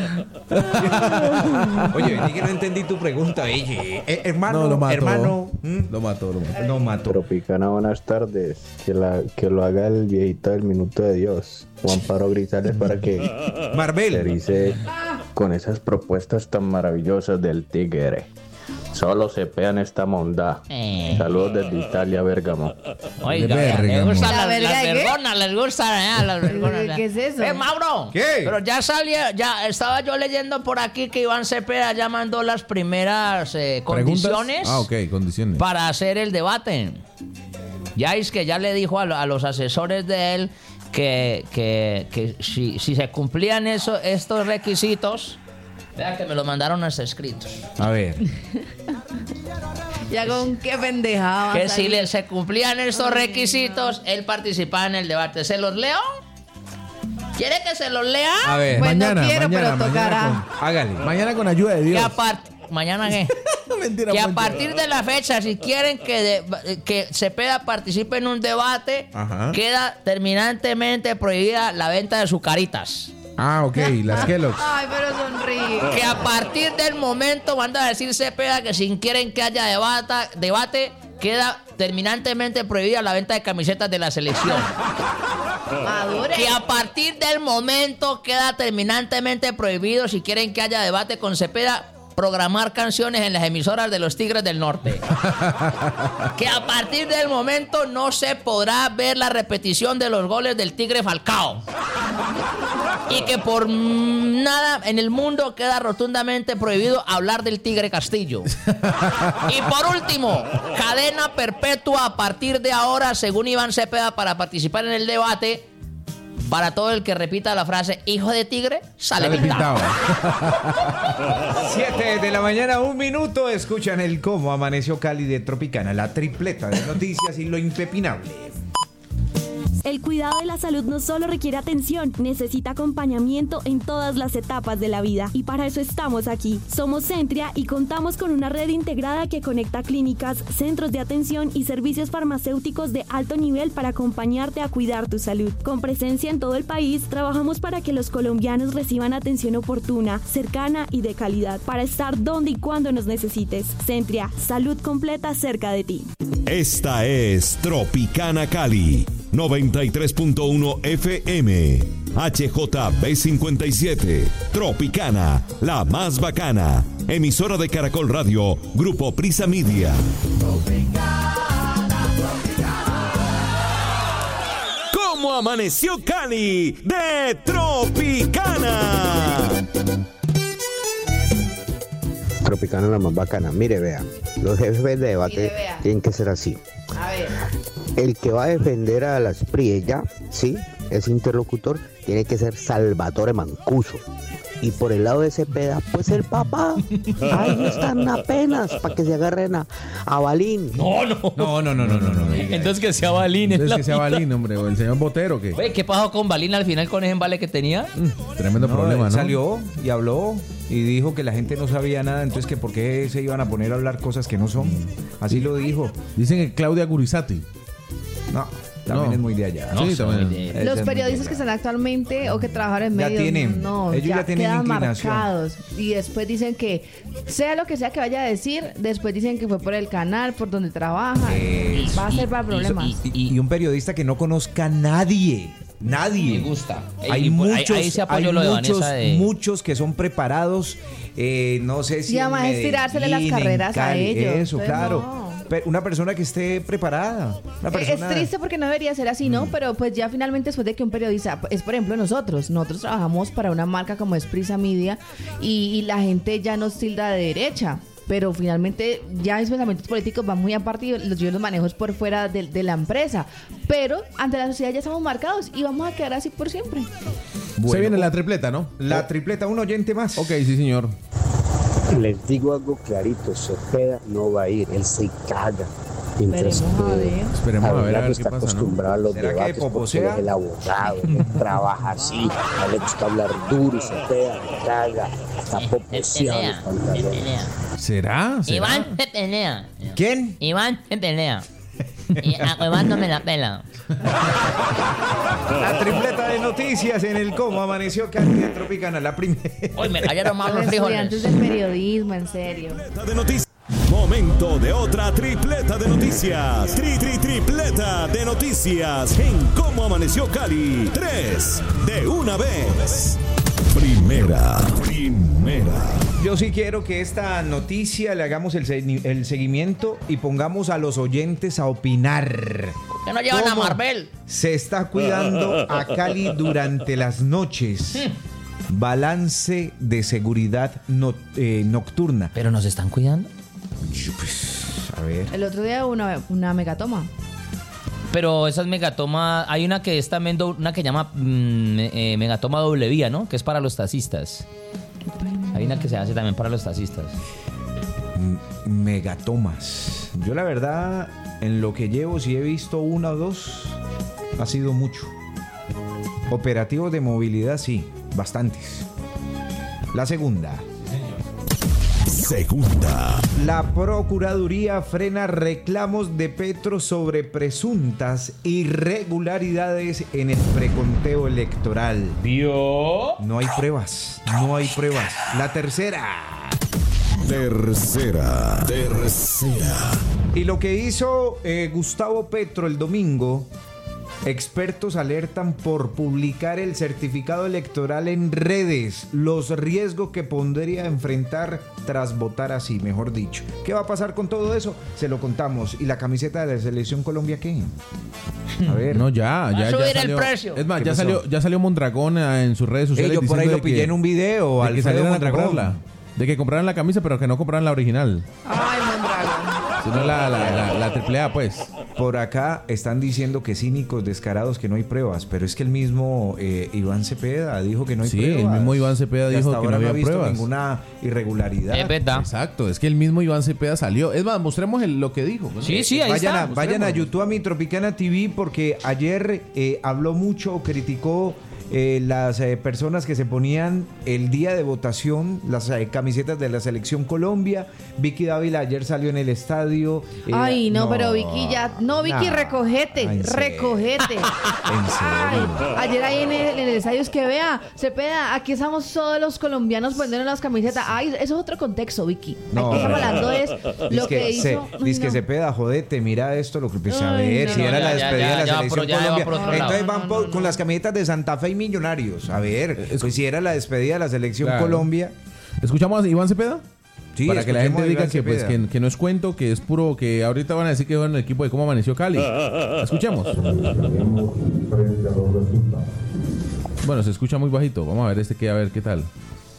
Oye, vení que no entendí tu pregunta. Hermano, lo mató. hermano. Lo mató. No mato. Tropicana, buenas tardes. Que lo haga el viejito del Minuto de Dios, Juan Pablo Grisales, para que Marvel se dice con esas propuestas tan maravillosas del Tigre. Solo se pegan esta mondá. Saludos desde Italia, Bérgamo. Oiga, les gustan las vergonas, les gustan las vergonas. ¿Qué es eso? Mauro. ¿Qué? Pero ya estaba yo leyendo por aquí que Iván Cepeda ya mandó las primeras condiciones. Condiciones. Para hacer el debate. Ya es que ya le dijo a los asesores de él que si se cumplían estos requisitos. Vea que me lo mandaron hasta escritos. A ver. Ya con qué pendejada. Que si se cumplían estos requisitos, él participaba en el debate. ¿Se los leo? ¿Quiere que se los lea? A ver. Pues mañana, no quiero, pero tocará. Hágale. Mañana con ayuda de Dios. ¿Mañana qué? Mentira, que a partir de la fecha, si quieren que Cepeda participe en un debate, queda terminantemente prohibida la venta de sucaritas. Ok, las Kellogg's. Ay, pero sonríe. Que a partir del momento, manda a decir Cepeda que si quieren que haya debate, queda terminantemente prohibida la venta de camisetas de la selección. Madure. Que a partir del momento queda terminantemente prohibido, si quieren que haya debate con Cepeda, programar canciones en las emisoras de los Tigres del Norte. Que a partir del momento no se podrá ver la repetición de los goles del Tigre Falcao. Y que por nada en el mundo queda rotundamente prohibido hablar del Tigre Castillo. Y por último, cadena perpetua a partir de ahora, según Iván Cepeda, para participar en el debate. Para todo el que repita la frase hijo de tigre, sale pintado. 7 de la mañana, 1 minuto. Escuchan el Cómo Amaneció Cali de Tropicana, la tripleta de noticias y lo impepinable. El cuidado de la salud no solo requiere atención, necesita acompañamiento en todas las etapas de la vida. Y para eso estamos aquí. Somos Centria y contamos con una red integrada que conecta clínicas, centros de atención y servicios farmacéuticos de alto nivel para acompañarte a cuidar tu salud. Con presencia en todo el país, trabajamos para que los colombianos reciban atención oportuna, cercana y de calidad, para estar donde y cuando nos necesites. Centria, salud completa cerca de ti. Esta es Tropicana Cali, 93.1 FM, HJB57, Tropicana, la más bacana, emisora de Caracol Radio, Grupo Prisa Media. ¿Cómo amaneció Cali de Tropicana? Tropicana la más bacana. Mire, vea, los jefes de debate tienen que ser así. A ver. El que va a defender a las Priella, sí, ese interlocutor, tiene que ser Salvatore Mancuso. Y por el lado de Cepeda, pues el papá. Ahí están apenas para que se agarren a Balín. No. Entonces que sea Balín. Entonces que sea Balín, hombre, o el señor Botero, ¿qué? Oye, ¿qué pasó con Balín al final con ese embale que tenía? Tremendo problema, ¿no? Salió y habló y dijo que la gente no sabía nada, entonces que por qué se iban a poner a hablar cosas que no son. Así lo dijo. Dicen que Claudia Gurizati. No. También es muy de allá. No, sí, también. Los periodistas que están actualmente o que trabajan en medios, ellos ya tienen quedan inclinación. marcados. Y después dicen que, sea lo que sea que vaya a decir, después dicen que fue por el canal, por donde trabaja. Va a ser para problemas. Y un periodista que no conozca a nadie. Nadie. Me gusta. Hay muchos, ahí se apoyó lo de Vanessa muchos que son preparados. No sé si. Y además es tirársele las carreras a ellos. Eso, entonces, claro. No. Una persona que esté preparada. Es triste porque no debería ser así, ¿no? Pero pues ya finalmente después de que un periodista, es por ejemplo nosotros trabajamos para una marca como es Prisa Media y la gente ya nos tilda de derecha. Pero finalmente ya mis pensamientos políticos van muy aparte y yo los manejo por fuera de la empresa. Pero ante la sociedad ya estamos marcados y vamos a quedar así por siempre. Bueno, se viene la tripleta, ¿no? La tripleta, un oyente más. Ok, sí, señor. Les digo algo clarito, Cepeda no va a ir, él se caga. Mientras Esperemos a ver qué está pasa, acostumbrado a los debates porque él es el abogado, él trabaja así, a él le gusta hablar duro y Cepeda le caga, está poposeado los pantalones. ¿Será? Iván se pelea. ¿Quién? Iván se pelea. Y a Iván no me la pela. La tripleta de noticias en el Cómo Amaneció Cali de Tropicana. La primera. Hoy me cayeron mal los frijoles. Estudiantes del periodismo, en serio. Momento de otra tripleta de noticias. Tripleta de noticias en Cómo Amaneció Cali. 3 de una vez. Primera. Yo sí quiero que esta noticia le hagamos el seguimiento y pongamos a los oyentes a opinar. ¿Que no llevan a Marvel? Se está cuidando a Cali durante las noches. Balance de seguridad nocturna. ¿Pero nos están cuidando? Pues, a ver. El otro día una megatoma. Pero esas megatomas, hay una que es también una que llama megatoma doble vía, ¿no? Que es para los taxistas. Hay una que se hace también para los taxistas. Megatomas. Yo la verdad, en lo que llevo, si he visto una o dos, ha sido mucho. Operativos de movilidad, sí, bastantes. La segunda. La Procuraduría frena reclamos de Petro sobre presuntas irregularidades en el preconteo electoral. ¿Vio? No hay pruebas. La tercera. Y lo que hizo Gustavo Petro el domingo, expertos alertan por publicar el certificado electoral en redes, los riesgos que podría enfrentar tras votar así, mejor dicho. ¿Qué va a pasar con todo eso? Se lo contamos. ¿Y la camiseta de la Selección Colombia qué? A ver. No, ya subir salió. el precio. Es más, ya salió Mondragón en sus redes sociales. Yo por ahí lo pillé en un video. De que salieran a comprarla. De que compraran la camisa, pero que no compraran la original. Ay, Mondragón. Sino la AAA, pues. Por acá están diciendo que cínicos, descarados, que no hay pruebas, pero es que el mismo Iván Cepeda dijo que no hay pruebas. Sí, el mismo Iván Cepeda dijo que no había visto pruebas. Ninguna irregularidad. Es verdad. Exacto, es que el mismo Iván Cepeda salió. Es más, mostremos lo que dijo. ¿No? Sí, ahí vayan a YouTube, a mi Tropicana TV, porque ayer habló mucho, criticó las personas que se ponían el día de votación las camisetas de la Selección Colombia. Vicky Dávila ayer salió en el estadio. Ay, no, pero Vicky ya... No, Vicky, recogete. ¿En serio? Ay, ayer ahí en el estadio es que vea, Cepeda, aquí estamos todos los colombianos poniendo las camisetas. Ay, eso es otro contexto, Vicky. No, aquí estamos hablando es lo que hizo... Dice que Cepeda, jodete, mira esto, lo que empecé a ver. Si era la despedida de la Selección Colombia. Entonces van con las camisetas de Santa Fe y Millonarios. A ver, pues si era la despedida de la Selección Colombia. ¿Escuchamos a Iván Cepeda? Sí, para que la gente diga que, pues, Cepeda. que no es cuento, que es puro, que ahorita van a decir que van en el equipo de Cómo Amaneció Cali. Escuchemos. Bueno, se escucha muy bajito. Vamos a ver a ver qué tal.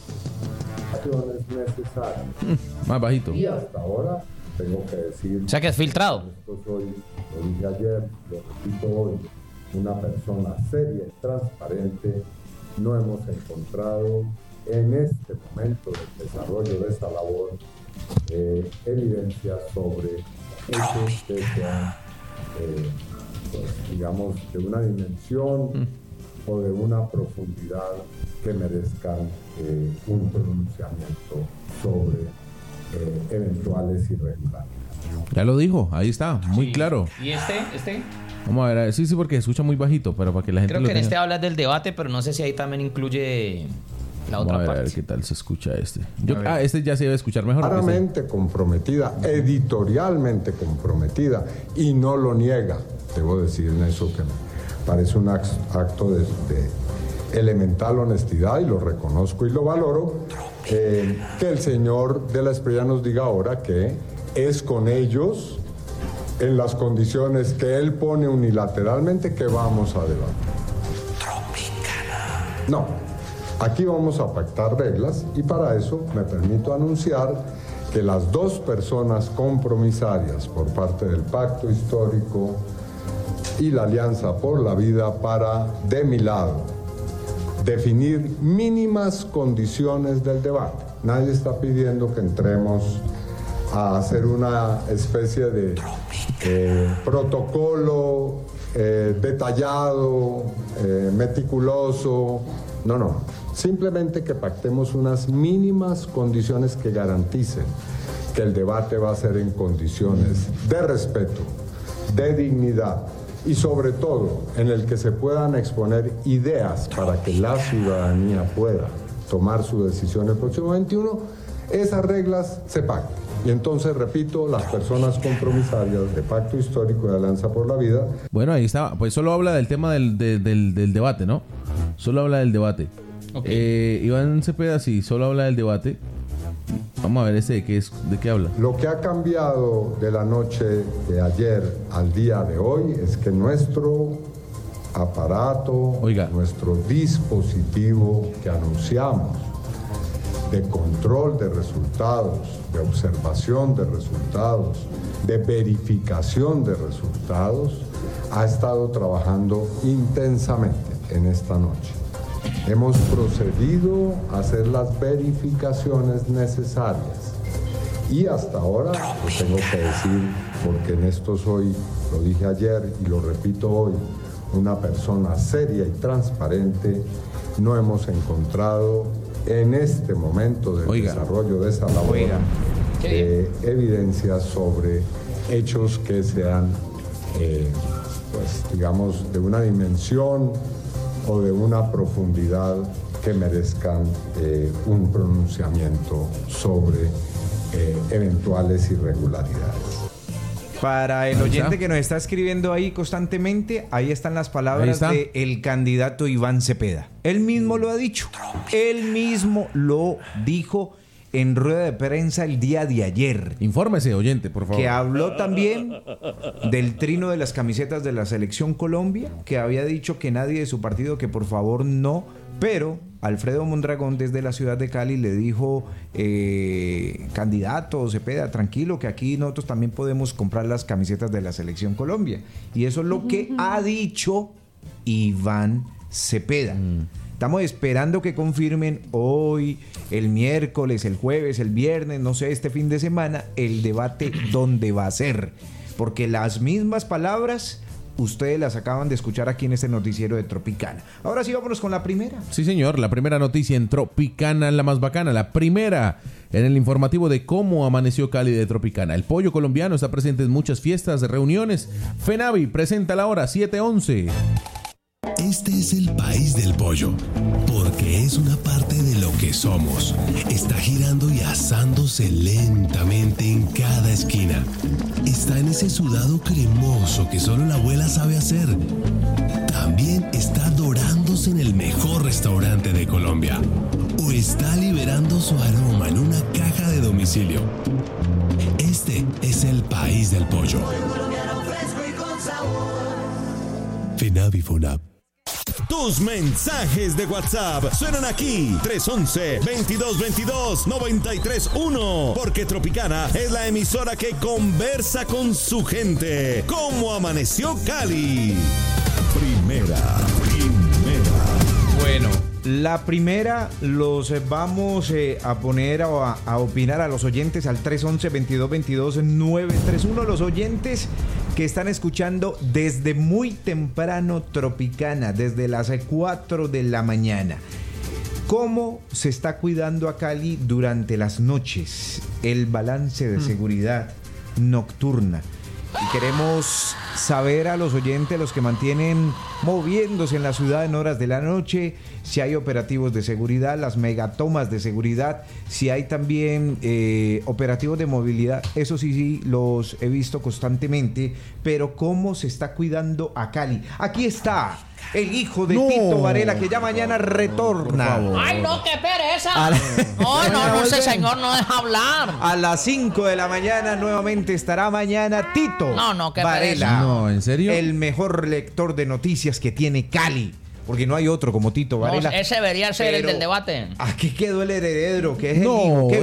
Más bajito. Y hasta ahora tengo que decir... O sea que es filtrado. Esto soy, lo dije ayer, lo repito hoy, una persona seria y transparente. No hemos encontrado en este momento del desarrollo de esta labor evidencias sobre hechos que sean, pues, digamos, de una dimensión o de una profundidad que merezcan un pronunciamiento sobre eventuales irregularidades. Ya lo dijo, ahí está, muy claro. ¿Y este? Vamos a ver, sí, porque escucha muy bajito, pero para que la gente Creo lo que en tenga. este habla del debate, pero no sé si ahí también incluye la otra Vamos parte. a ver qué tal se escucha este. Este ya se debe escuchar mejor. Claramente comprometida, editorialmente comprometida, y no lo niega. Debo decir en eso que me parece un acto de elemental honestidad, y lo reconozco y lo valoro, que el señor de la Espriella nos diga ahora que es con ellos, en las condiciones que él pone unilateralmente, que vamos a debatir. No, aquí vamos a pactar reglas, y para eso me permito anunciar que las dos personas compromisarias por parte del Pacto Histórico y la Alianza por la Vida para, de mi lado, definir mínimas condiciones del debate. Nadie está pidiendo que entremos a hacer una especie de protocolo detallado, meticuloso. No. Simplemente que pactemos unas mínimas condiciones que garanticen que el debate va a ser en condiciones de respeto, de dignidad, y sobre todo en el que se puedan exponer ideas para que la ciudadanía pueda tomar su decisión el próximo 21, esas reglas se pactan. Y entonces, repito, las personas compromisarias de Pacto Histórico y de Alianza por la Vida... Bueno, ahí está. Pues solo habla del tema del debate, ¿no? Solo habla del debate. Okay. Iván Cepeda, sí, solo habla del debate. Vamos a ver de qué habla. Lo que ha cambiado de la noche de ayer al día de hoy es que nuestro aparato, nuestro dispositivo que anunciamos de control de resultados, de observación de resultados, de verificación de resultados, ha estado trabajando intensamente en esta noche. Hemos procedido a hacer las verificaciones necesarias, y hasta ahora, lo tengo que decir, porque en esto soy, lo dije ayer y lo repito hoy, una persona seria y transparente, no hemos encontrado en este momento del desarrollo de esa labor evidencias sobre hechos que sean, pues digamos, de una dimensión o de una profundidad que merezcan un pronunciamiento sobre eventuales irregularidades. Para el oyente que nos está escribiendo ahí constantemente, ahí están las palabras de el candidato Iván Cepeda. Él mismo lo ha dicho. Él mismo lo dijo en rueda de prensa el día de ayer. Infórmese, oyente, por favor. Que habló también del trino de las camisetas de la Selección Colombia, que había dicho que nadie de su partido, que por favor no, pero Alfredo Mondragón desde la ciudad de Cali le dijo, candidato Cepeda, tranquilo, que aquí nosotros también podemos comprar las camisetas de la Selección Colombia. Y eso es lo que ha dicho Iván Cepeda. Estamos esperando que confirmen hoy, el miércoles, el jueves, el viernes, no sé, este fin de semana, el debate dónde va a ser. Porque las mismas palabras ustedes las acaban de escuchar aquí en este noticiero de Tropicana. Ahora sí, vámonos con la primera. Sí, señor, la primera noticia en Tropicana, la más bacana, la primera en el informativo de cómo amaneció Cali de Tropicana. El pollo colombiano está presente en muchas fiestas, reuniones. FENAVI presenta la hora 7:11. Este es el país del pollo, porque es una parte de lo que somos. Está girando y asándose lentamente en cada esquina. Está en ese sudado cremoso que solo la abuela sabe hacer. También está dorándose en el mejor restaurante de Colombia. O está liberando su aroma en una caja de domicilio. Este es el país del pollo. FENAVI FUNAP. Tus mensajes de WhatsApp suenan aquí. 311-2222-931. Porque Tropicana es la emisora que conversa con su gente. ¿Cómo amaneció Cali? Primera. Bueno, la primera los vamos a poner a opinar a los oyentes al 311-2222-931. Los oyentes que están escuchando desde muy temprano Tropicana, desde las 4 de la mañana. ¿Cómo se está cuidando a Cali durante las noches? El balance de seguridad nocturna. Y queremos saber a los oyentes, los que mantienen moviéndose en la ciudad en horas de la noche, si hay operativos de seguridad, las megatomas de seguridad, si hay también operativos de movilidad. Eso sí los he visto constantemente, pero ¿cómo se está cuidando a Cali? Aquí está el hijo de Tito Varela, que ya mañana retorna. ¡Ay, no, qué pereza! No, ese señor no deja hablar. A las 5 de la mañana nuevamente estará mañana Tito qué Varela. pereza. No, ¿en serio? El mejor lector de noticias que tiene Cali. Porque no hay otro como Tito Varela. No, ese debería ser el del debate. Aquí quedó el heredero, que es el No, hijo.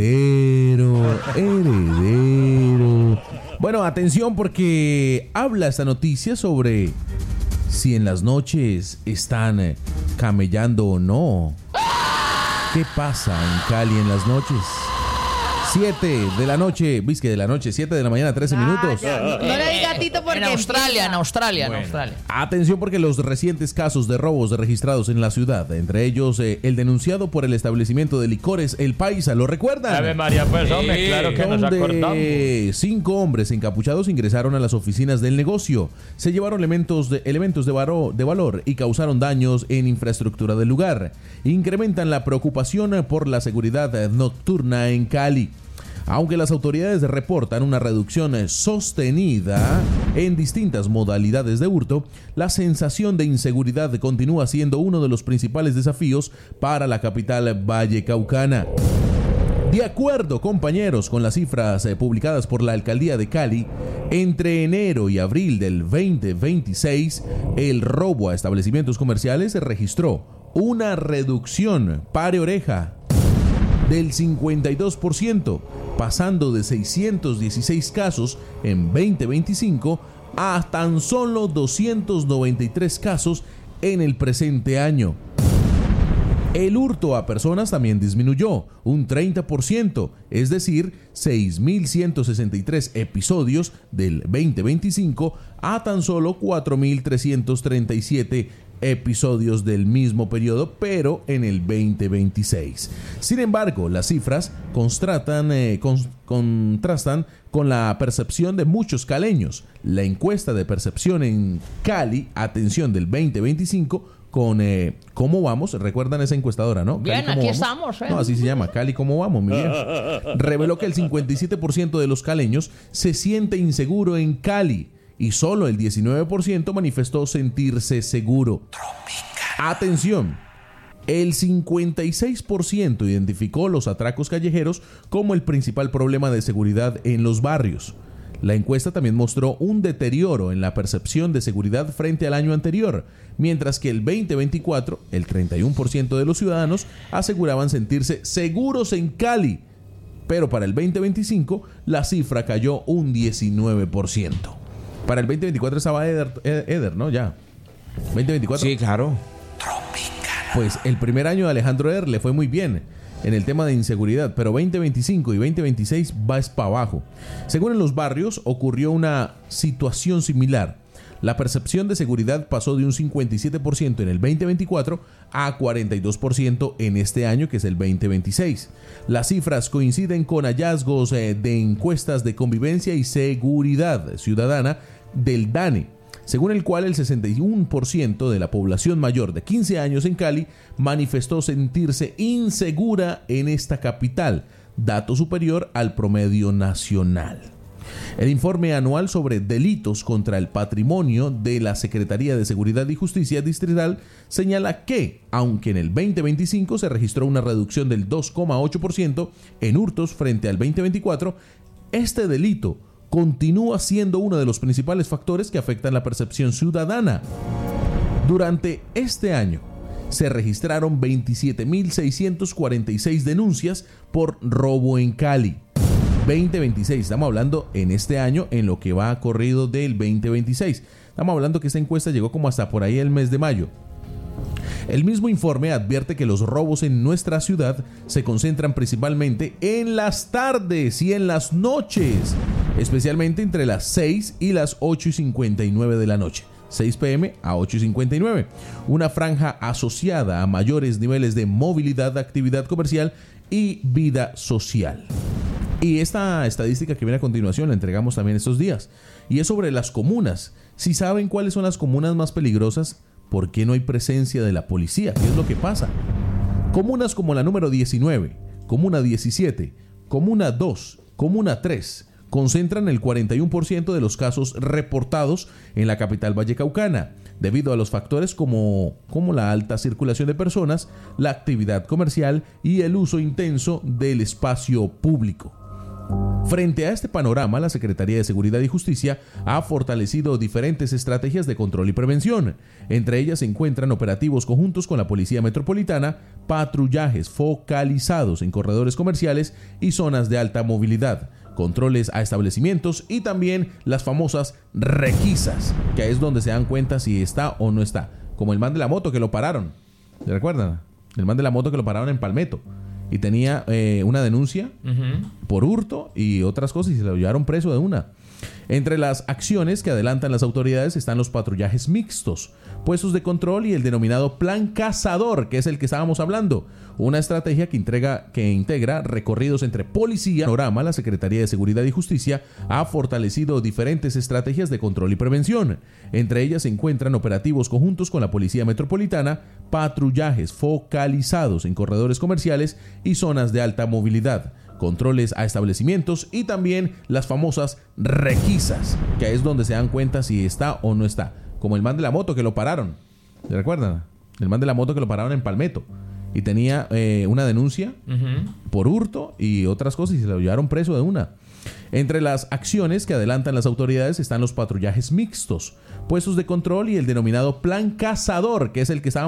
heredero. Bueno, atención, porque habla esta noticia sobre si en las noches están camellando o no. ¿Qué pasa en Cali en las noches? 7 de la noche, 7 de la mañana, 13 minutos. No le diga Tito porque... En Australia. Atención, porque los recientes casos de robos registrados en la ciudad, entre ellos el denunciado por el establecimiento de licores El Paisa, ¿lo recuerdan? Ave María, pues hombre, claro que nos acordamos. 5 hombres encapuchados ingresaron a las oficinas del negocio, se llevaron elementos de valor y causaron daños en infraestructura del lugar. Incrementan la preocupación por la seguridad nocturna en Cali. Aunque las autoridades reportan una reducción sostenida en distintas modalidades de hurto, la sensación de inseguridad continúa siendo uno de los principales desafíos para la capital vallecaucana. De acuerdo, compañeros, con las cifras publicadas por la Alcaldía de Cali, entre enero y abril del 2026, el robo a establecimientos comerciales registró una reducción, pare oreja, del 52%, pasando de 616 casos en 2025 a tan solo 293 casos en el presente año. El hurto a personas también disminuyó un 30%, es decir, 6.163 episodios del 2025 a tan solo 4.337 episodios del mismo periodo, pero en el 2026. Sin embargo, las cifras contrastan con la percepción de muchos caleños. La encuesta de percepción en Cali, atención, del 2025, con ¿Cómo vamos? ¿Recuerdan esa encuestadora, no? Bien, aquí estamos. No, así se llama, Cali, ¿cómo vamos, mi viejo? Reveló que el 57% de los caleños se siente inseguro en Cali y solo el 19% manifestó sentirse seguro. Atención, el 56% identificó los atracos callejeros como el principal problema de seguridad en los barrios. La encuesta también mostró un deterioro en la percepción de seguridad frente al año anterior, mientras que el 2024, el 31% de los ciudadanos aseguraban sentirse seguros en Cali, pero para el 2025 la cifra cayó un 19%. Para el 2024 estaba Eder, ¿no? Ya. 2024. Sí, claro. Pues el primer año de Alejandro Eder le fue muy bien en el tema de inseguridad, pero 2025 y 2026 va para abajo. Según en los barrios, ocurrió una situación similar. La percepción de seguridad pasó de un 57% en el 2024 a 42% en este año, que es el 2026. Las cifras coinciden con hallazgos de encuestas de convivencia y seguridad ciudadana del DANE, según el cual el 61% de la población mayor de 15 años en Cali manifestó sentirse insegura en esta capital, dato superior al promedio nacional. El informe anual sobre delitos contra el patrimonio de la Secretaría de Seguridad y Justicia Distrital señala que, aunque en el 2025 se registró una reducción del 2,8% en hurtos frente al 2024, este delito continúa siendo uno de los principales factores que afectan la percepción ciudadana. Durante este año se registraron 27.646 denuncias por robo en Cali. 2026, estamos hablando en este año, en lo que va corrido del 2026. Estamos hablando que esta encuesta llegó como hasta por ahí el mes de mayo. El mismo informe advierte que los robos en nuestra ciudad se concentran principalmente en las tardes y en las noches, especialmente entre las 6 y las 8:59 de la noche. 6 p.m. a 8:59. Una franja asociada a mayores niveles de movilidad, actividad comercial y vida social. Y esta estadística que viene a continuación la entregamos también estos días. Y es sobre las comunas. Si saben cuáles son las comunas más peligrosas, ¿por qué no hay presencia de la policía? ¿Qué es lo que pasa? Comunas como la número 19, Comuna 17, Comuna 2, Comuna 3 concentran el 41% de los casos reportados en la capital vallecaucana, debido a los factores como la alta circulación de personas, la actividad comercial y el uso intenso del espacio público. Frente a este panorama, la Secretaría de Seguridad y Justicia ha fortalecido diferentes estrategias de control y prevención. Entre ellas se encuentran operativos conjuntos con la Policía Metropolitana, patrullajes focalizados en corredores comerciales y zonas de alta movilidad, controles a establecimientos y también las famosas requisas, que es donde se dan cuenta si está o no está. Como el man de la moto que lo pararon. ¿Se recuerdan? El man de la moto que lo pararon en Palmetto. Y tenía una denuncia por hurto y otras cosas y se lo llevaron preso de una. Entre las acciones que adelantan las autoridades están los patrullajes mixtos, puestos de control y el denominado Plan Cazador, que es el que estábamos hablando. Una estrategia que integra recorridos entre policía. Panorama, la Secretaría de Seguridad y Justicia ha fortalecido diferentes estrategias de control y prevención. Entre ellas se encuentran operativos conjuntos con la Policía Metropolitana, patrullajes focalizados en corredores comerciales y zonas de alta movilidad, controles a establecimientos y también las famosas requisas, que es donde se dan cuenta si está o no está. Como el man de la moto que lo pararon. ¿Se recuerdan? El man de la moto que lo pararon en Palmetto. Y tenía una denuncia por hurto y otras cosas y se lo llevaron preso de una. Entre las acciones que adelantan las autoridades están los patrullajes mixtos, puestos de control y el denominado Plan Cazador, que es el que estábamos